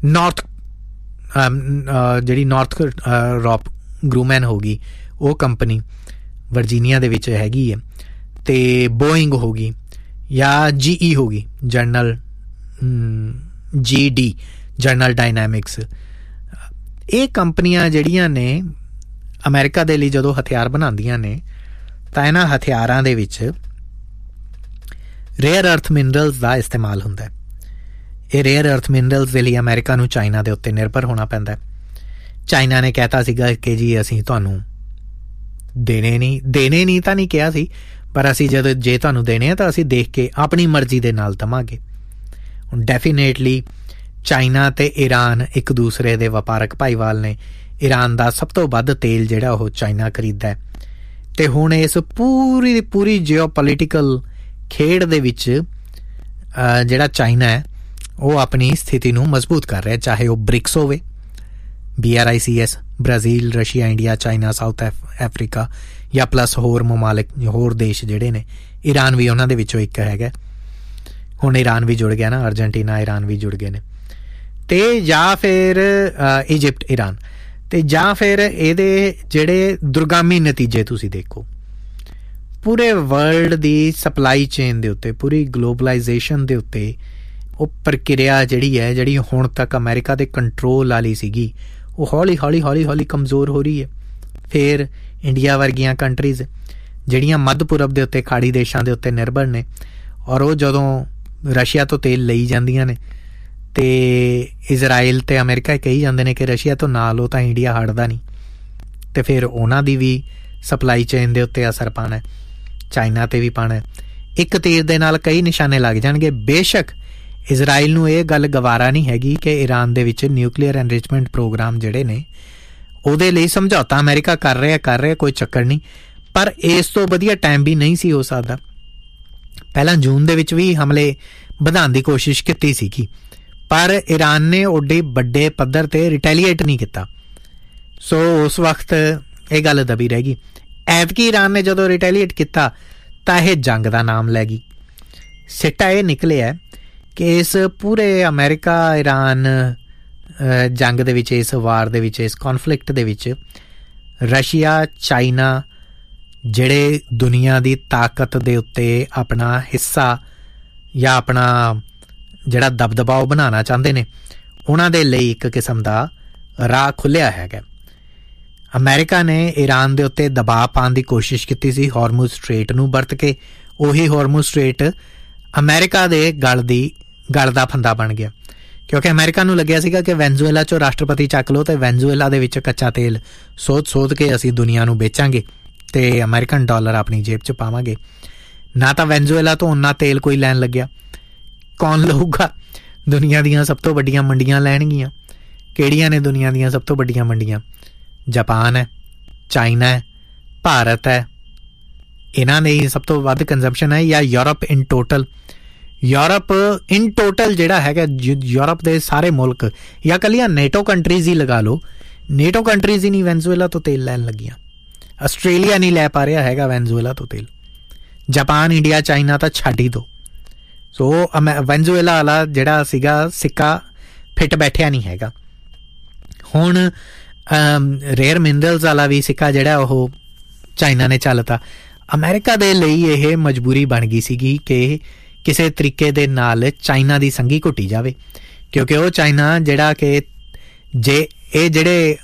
ਜਿਹੜੀ ਨਾਰਥਰੌਪ ਗਰੂਮੈਨ ਹੋ ਗਈ, ਉਹ ਕੰਪਨੀ ਵਰਜੀਨੀਆ ਦੇ ਵਿੱਚ ਹੈਗੀ ਹੈ। ਅਤੇ ਬੋਇੰਗ ਹੋ ਗਈ ਜਾਂ GE ਹੋ ਗਈ, GD ਜਨਰਲ ਡਾਇਨਾਮਿਕਸ। ਇਹ ਕੰਪਨੀਆਂ ਜਿਹੜੀਆਂ ਨੇ ਅਮਰੀਕਾ ਦੇ ਲਈ ਜਦੋਂ ਹਥਿਆਰ ਬਣਾਉਂਦੀਆਂ ਨੇ, ਤਾਂ ਇਹਨਾਂ ਹਥਿਆਰਾਂ ਦੇ ਵਿੱਚ ਰੇਅਰ ਅਰਥ ਮਿਨਰਲਸ ਦਾ ਇਸਤੇਮਾਲ ਹੁੰਦਾ। ਇਹ ਰੇਅਰ ਅਰਥ ਮਿਨਰਲਸ ਦੇ ਲਈ ਅਮਰੀਕਾ ਨੂੰ ਚਾਈਨਾ ਦੇ ਉੱਤੇ ਨਿਰਭਰ ਹੋਣਾ ਪੈਂਦਾ। ਚਾਈਨਾ ਨੇ ਕਹਿਤਾ ਸੀਗਾ ਕਿ ਜੀ ਅਸੀਂ ਤੁਹਾਨੂੰ ਦੇਣੇ ਨਹੀਂ ਤਾਂ ਨਹੀਂ ਕਿਹਾ ਸੀ, ਪਰ ਅਸੀਂ ਜੇ ਤੁਹਾਨੂੰ ਦੇਣੇ ਆ ਤਾਂ ਅਸੀਂ ਦੇਖ ਕੇ ਆਪਣੀ ਮਰਜ਼ੀ ਦੇ ਨਾਲ ਦੇਵਾਂਗੇ। ਹੁਣ ਡੈਫੀਨੇਟਲੀ ਚਾਈਨਾ ਅਤੇ ਈਰਾਨ ਇੱਕ ਦੂਸਰੇ ਦੇ ਵਪਾਰਕ ਭਾਈਵਾਲ ਨੇ। ਈਰਾਨ ਦਾ ਸਭ ਤੋਂ ਵੱਧ ਤੇਲ ਜਿਹੜਾ ਉਹ ਚਾਈਨਾ ਖਰੀਦਦਾ ਹੈ, ਅਤੇ ਹੁਣ ਇਸ ਪੂਰੀ ਜਿਓਪੋਲੀਟੀਕਲ ਖੇਡ ਦੇ ਵਿੱਚ ਜਿਹੜਾ ਚਾਈਨਾ ਹੈ ਉਹ ਆਪਣੀ ਸਥਿਤੀ ਨੂੰ ਮਜ਼ਬੂਤ ਕਰ ਰਿਹਾ, ਚਾਹੇ ਉਹ ਬ੍ਰਿਕਸ ਹੋਵੇ, BRICS, Brazil, Russia, India, China, south Africa, ਜਾਂ ਪਲੱਸ ਹੋਰ ਮਮਾਲਿਕ, ਹੋਰ ਦੇਸ਼ ਜਿਹੜੇ ਨੇ। ਈਰਾਨ ਵੀ ਉਹਨਾਂ ਦੇ ਵਿੱਚੋਂ ਇੱਕ ਹੈਗਾ। ਹੁਣ ਈਰਾਨ ਵੀ ਜੁੜ ਗਿਆ ਨਾ, ਅਰਜਨਟੀਨਾ, ਈਰਾਨ ਵੀ ਜੁੜ ਗਏ ਨੇ। ਅਤੇ ਜਾਂ ਫਿਰ ਇਜਿਪਟ, ਈਰਾਨ। ਅਤੇ ਜਾਂ ਫਿਰ ਇਹਦੇ ਜਿਹੜੇ ਦੁਰਗਾਮੀ ਨਤੀਜੇ ਤੁਸੀਂ ਦੇਖੋ, ਪੂਰੇ ਵਰਲਡ ਦੀ ਸਪਲਾਈ ਚੇਨ ਦੇ ਉੱਤੇ, ਪੂਰੀ ਗਲੋਬਲਾਈਜੇਸ਼ਨ ਦੇ ਉੱਤੇ ਉਹ ਪ੍ਰਕਿਰਿਆ ਜਿਹੜੀ ਹੁਣ ਤੱਕ ਅਮਰੀਕਾ ਦੇ ਕੰਟਰੋਲ ਵਾਲੀ ਸੀਗੀ, ਉਹ ਹੌਲੀ ਕਮਜ਼ੋਰ ਹੋ ਰਹੀ ਹੈ। ਫਿਰ ਇੰਡੀਆ ਵਰਗੀਆਂ ਕੰਟਰੀਜ਼ ਜਿਹੜੀਆਂ ਮੱਧ ਪੂਰਬ ਦੇ ਉੱਤੇ ਖਾੜੀ ਦੇਸ਼ਾਂ ਦੇ ਉੱਤੇ ਨਿਰਭਰ ਨੇ, ਔਰ ਉਹ ਜਦੋਂ ਰਸ਼ੀਆ ਤੋਂ ਤੇਲ ਲਈ ਜਾਂਦੀਆਂ ਨੇ, ਅਤੇ ਇਜ਼ਰਾਈਲ ਅਤੇ ਅਮਰੀਕਾ ਕਹੀ ਜਾਂਦੇ ਨੇ ਕਿ ਰਸ਼ੀਆ ਤੋਂ ਨਾ ਲਓ ਤਾਂ ਇੰਡੀਆ ਹਟਦਾ ਨਹੀਂ, ਅਤੇ ਫਿਰ ਉਹਨਾਂ ਦੀ ਵੀ ਸਪਲਾਈ ਚੇਨ ਦੇ ਉੱਤੇ ਅਸਰ ਪਾਉਣਾ, ਚਾਈਨਾ 'ਤੇ ਵੀ ਪਾਉਣਾ। ਇੱਕ ਤੀਰ ਦੇ ਨਾਲ ਕਈ ਨਿਸ਼ਾਨੇ ਲੱਗ ਜਾਣਗੇ। ਬੇਸ਼ੱਕ ਇਜ਼ਰਾਈਲ ਨੂੰ ਇਹ ਗੱਲ ਗਵਾਰਾ ਨਹੀਂ ਹੈਗੀ ਕਿ ਈਰਾਨ ਦੇ ਵਿੱਚ ਨਿਊਕਲੀਅਰ ਐਨਰਿਚਮੈਂਟ ਪ੍ਰੋਗਰਾਮ ਜਿਹੜੇ ਨੇ ਉਹਦੇ ਲਈ ਸਮਝੌਤਾ ਅਮਰੀਕਾ ਕਰ ਰਿਹਾ, ਕੋਈ ਚੱਕਰ ਨਹੀਂ, ਪਰ ਇਸ ਤੋਂ ਵਧੀਆ ਟਾਈਮ ਵੀ ਨਹੀਂ ਸੀ ਹੋ ਸਕਦਾ। ਪਹਿਲਾਂ ਜੂਨ ਦੇ ਵਿੱਚ ਵੀ ਹਮਲੇ ਵਧਾਉਣ ਦੀ ਕੋਸ਼ਿਸ਼ ਕੀਤੀ ਸੀਗੀ, ਪਰ ਈਰਾਨ ਨੇ ਓਡੇ ਵੱਡੇ ਪੱਧਰ 'ਤੇ ਰਿਟੈਲੀਏਟ ਨਹੀਂ ਕੀਤਾ। ਸੋ ਉਸ ਵਕਤ ਇਹ ਗੱਲ ਦਬੀ ਰਹਿ ਗਈ। ਐਤਕੀ ਈਰਾਨ ਨੇ ਜਦੋਂ ਰਿਟੈਲੀਏਟ ਕੀਤਾ ਤਾਂ ਇਹ ਜੰਗ ਦਾ ਨਾਮ ਲੈ ਗਈ। ਸਿੱਟਾ ਇਹ ਨਿਕਲਿਆ ਕਿ ਇਸ ਪੂਰੇ ਅਮਰੀਕਾ ਈਰਾਨ ਜੰਗ ਦੇ ਵਿੱਚ, ਇਸ ਵਾਰ ਦੇ ਵਿੱਚ, ਇਸ ਕੌਨਫਲਿਕਟ ਦੇ ਵਿੱਚ ਰਸ਼ੀਆ, ਚਾਈਨਾ ਜਿਹੜੇ ਦੁਨੀਆ ਦੀ ਤਾਕਤ ਦੇ ਉੱਤੇ ਆਪਣਾ ਹਿੱਸਾ ਜਾਂ ਆਪਣਾ ਜਿਹੜਾ ਦਬਦਬਾ ਉਹ ਬਣਾਉਣਾ ਚਾਹੁੰਦੇ ਨੇ, ਉਹਨਾਂ ਦੇ ਲਈ ਇੱਕ ਕਿਸਮ ਦਾ ਰਾਹ ਖੁੱਲ੍ਹਿਆ ਹੈਗਾ। ਅਮਰੀਕਾ ਨੇ ਈਰਾਨ ਦੇ ਉੱਤੇ ਦਬਾਅ ਪਾਉਣ ਦੀ ਕੋਸ਼ਿਸ਼ ਕੀਤੀ ਸੀ ਹਾਰਮੁਜ਼ ਸਟ੍ਰੇਟ ਨੂੰ ਵਰਤ ਕੇ। ਉਹੀ ਹਾਰਮੁਜ਼ ਸਟ੍ਰੇਟ ਅਮਰੀਕਾ ਦੇ ਗਲ ਦਾ ਫੰਦਾ ਬਣ ਗਿਆ, ਕਿਉਂਕਿ ਅਮਰੀਕਾ ਨੂੰ ਲੱਗਿਆ ਸੀਗਾ ਕਿ ਵੈਨਜ਼ੂਏਲਾ 'ਚੋਂ ਰਾਸ਼ਟਰਪਤੀ ਚੱਕ ਲਓ ਅਤੇ ਵੈਨਜ਼ੂਏਲਾ ਦੇ ਵਿੱਚ ਕੱਚਾ ਤੇਲ ਸੋਧ ਕੇ ਅਸੀਂ ਦੁਨੀਆ ਨੂੰ ਵੇਚਾਂਗੇ ਅਤੇ ਅਮਰੀਕਨ ਡਾਲਰ ਆਪਣੀ ਜੇਬ 'ਚ ਪਾਵਾਂਗੇ। ਨਾ ਤਾਂ ਵੈਨਜ਼ੂਏਲਾ ਤੋਂ ਉਨਾ ਤੇਲ ਕੋਈ ਲੈਣ ਲੱਗਿਆ, ਕੌਣ ਲਊਗਾ? ਦੁਨੀਆ ਦੀਆਂ ਸਭ ਤੋਂ ਵੱਡੀਆਂ ਮੰਡੀਆਂ ਲੈਣਗੀਆਂ। ਕਿਹੜੀਆਂ ਨੇ ਦੁਨੀਆ ਦੀਆਂ ਸਭ ਤੋਂ ਵੱਡੀਆਂ ਮੰਡੀਆਂ? ਜਾਪਾਨ ਹੈ, ਚਾਈਨਾ ਹੈ, ਭਾਰਤ ਹੈ, ਇਹਨਾਂ ਨੇ ਹੀ ਸਭ ਤੋਂ ਵੱਧ ਕੰਜ਼ੰਪਸ਼ਨ ਹੈ, ਜਾਂ ਯੂਰਪ ਇਨ ਟੋਟਲ। ਯੂਰਪ ਇਨ ਟੋਟਲ ਜਿਹੜਾ ਹੈਗਾ, ਯੂਰਪ ਦੇ ਸਾਰੇ ਮੁਲਕ ਜਾਂ ਇਕੱਲੀਆਂ ਨੇਟੋ ਕੰਟਰੀਜ਼ ਹੀ ਲਗਾ ਲਓ, ਨੇਟੋ ਕੰਟਰੀਜ਼ ਹੀ ਨਹੀਂ ਵੈਨਜ਼ੂਏਲਾ ਤੋਂ ਤੇਲ ਲੈਣ ਲੱਗੀਆਂ। ਆਸਟ੍ਰੇਲੀਆ ਨਹੀਂ ਲੈ ਪਾ ਰਿਹਾ ਹੈਗਾ ਵੈਨਜ਼ੂਏਲਾ ਤੋਂ ਤੇਲ। ਜਾਪਾਨ, ਇੰਡੀਆ, ਚਾਈਨਾ ਤਾਂ ਛੱਡ ਹੀ ਦਿਓ। ਸੋ ਵੈਨਜ਼ੂਏਲਾ ਵਾਲਾ ਜਿਹੜਾ ਸੀਗਾ ਸਿੱਕਾ ਫਿੱਟ ਬੈਠਿਆ ਨਹੀਂ ਹੈਗਾ। ਹੁਣ ਰੇਅਰ ਮਿਨਰਲਸ ਵਾਲਾ ਵੀ ਸਿੱਕਾ ਜਿਹੜਾ ਉਹ ਚਾਈਨਾ ਨੇ ਚੱਲਤਾ। ਅਮਰੀਕਾ ਦੇ ਲਈ ਇਹ ਮਜਬੂਰੀ ਬਣ ਗਈ ਸੀਗੀ ਕਿ ਕਿਸੇ ਤਰੀਕੇ ਦੇ ਨਾਲ ਚਾਈਨਾ ਦੀ ਸੰਗੀ ਘੁੱਟੀ ਜਾਵੇ, ਕਿਉਂਕਿ ਉਹ ਚਾਈਨਾ ਜਿਹੜਾ ਕਿ ਜੇ ਇਹ ਜਿਹੜੇ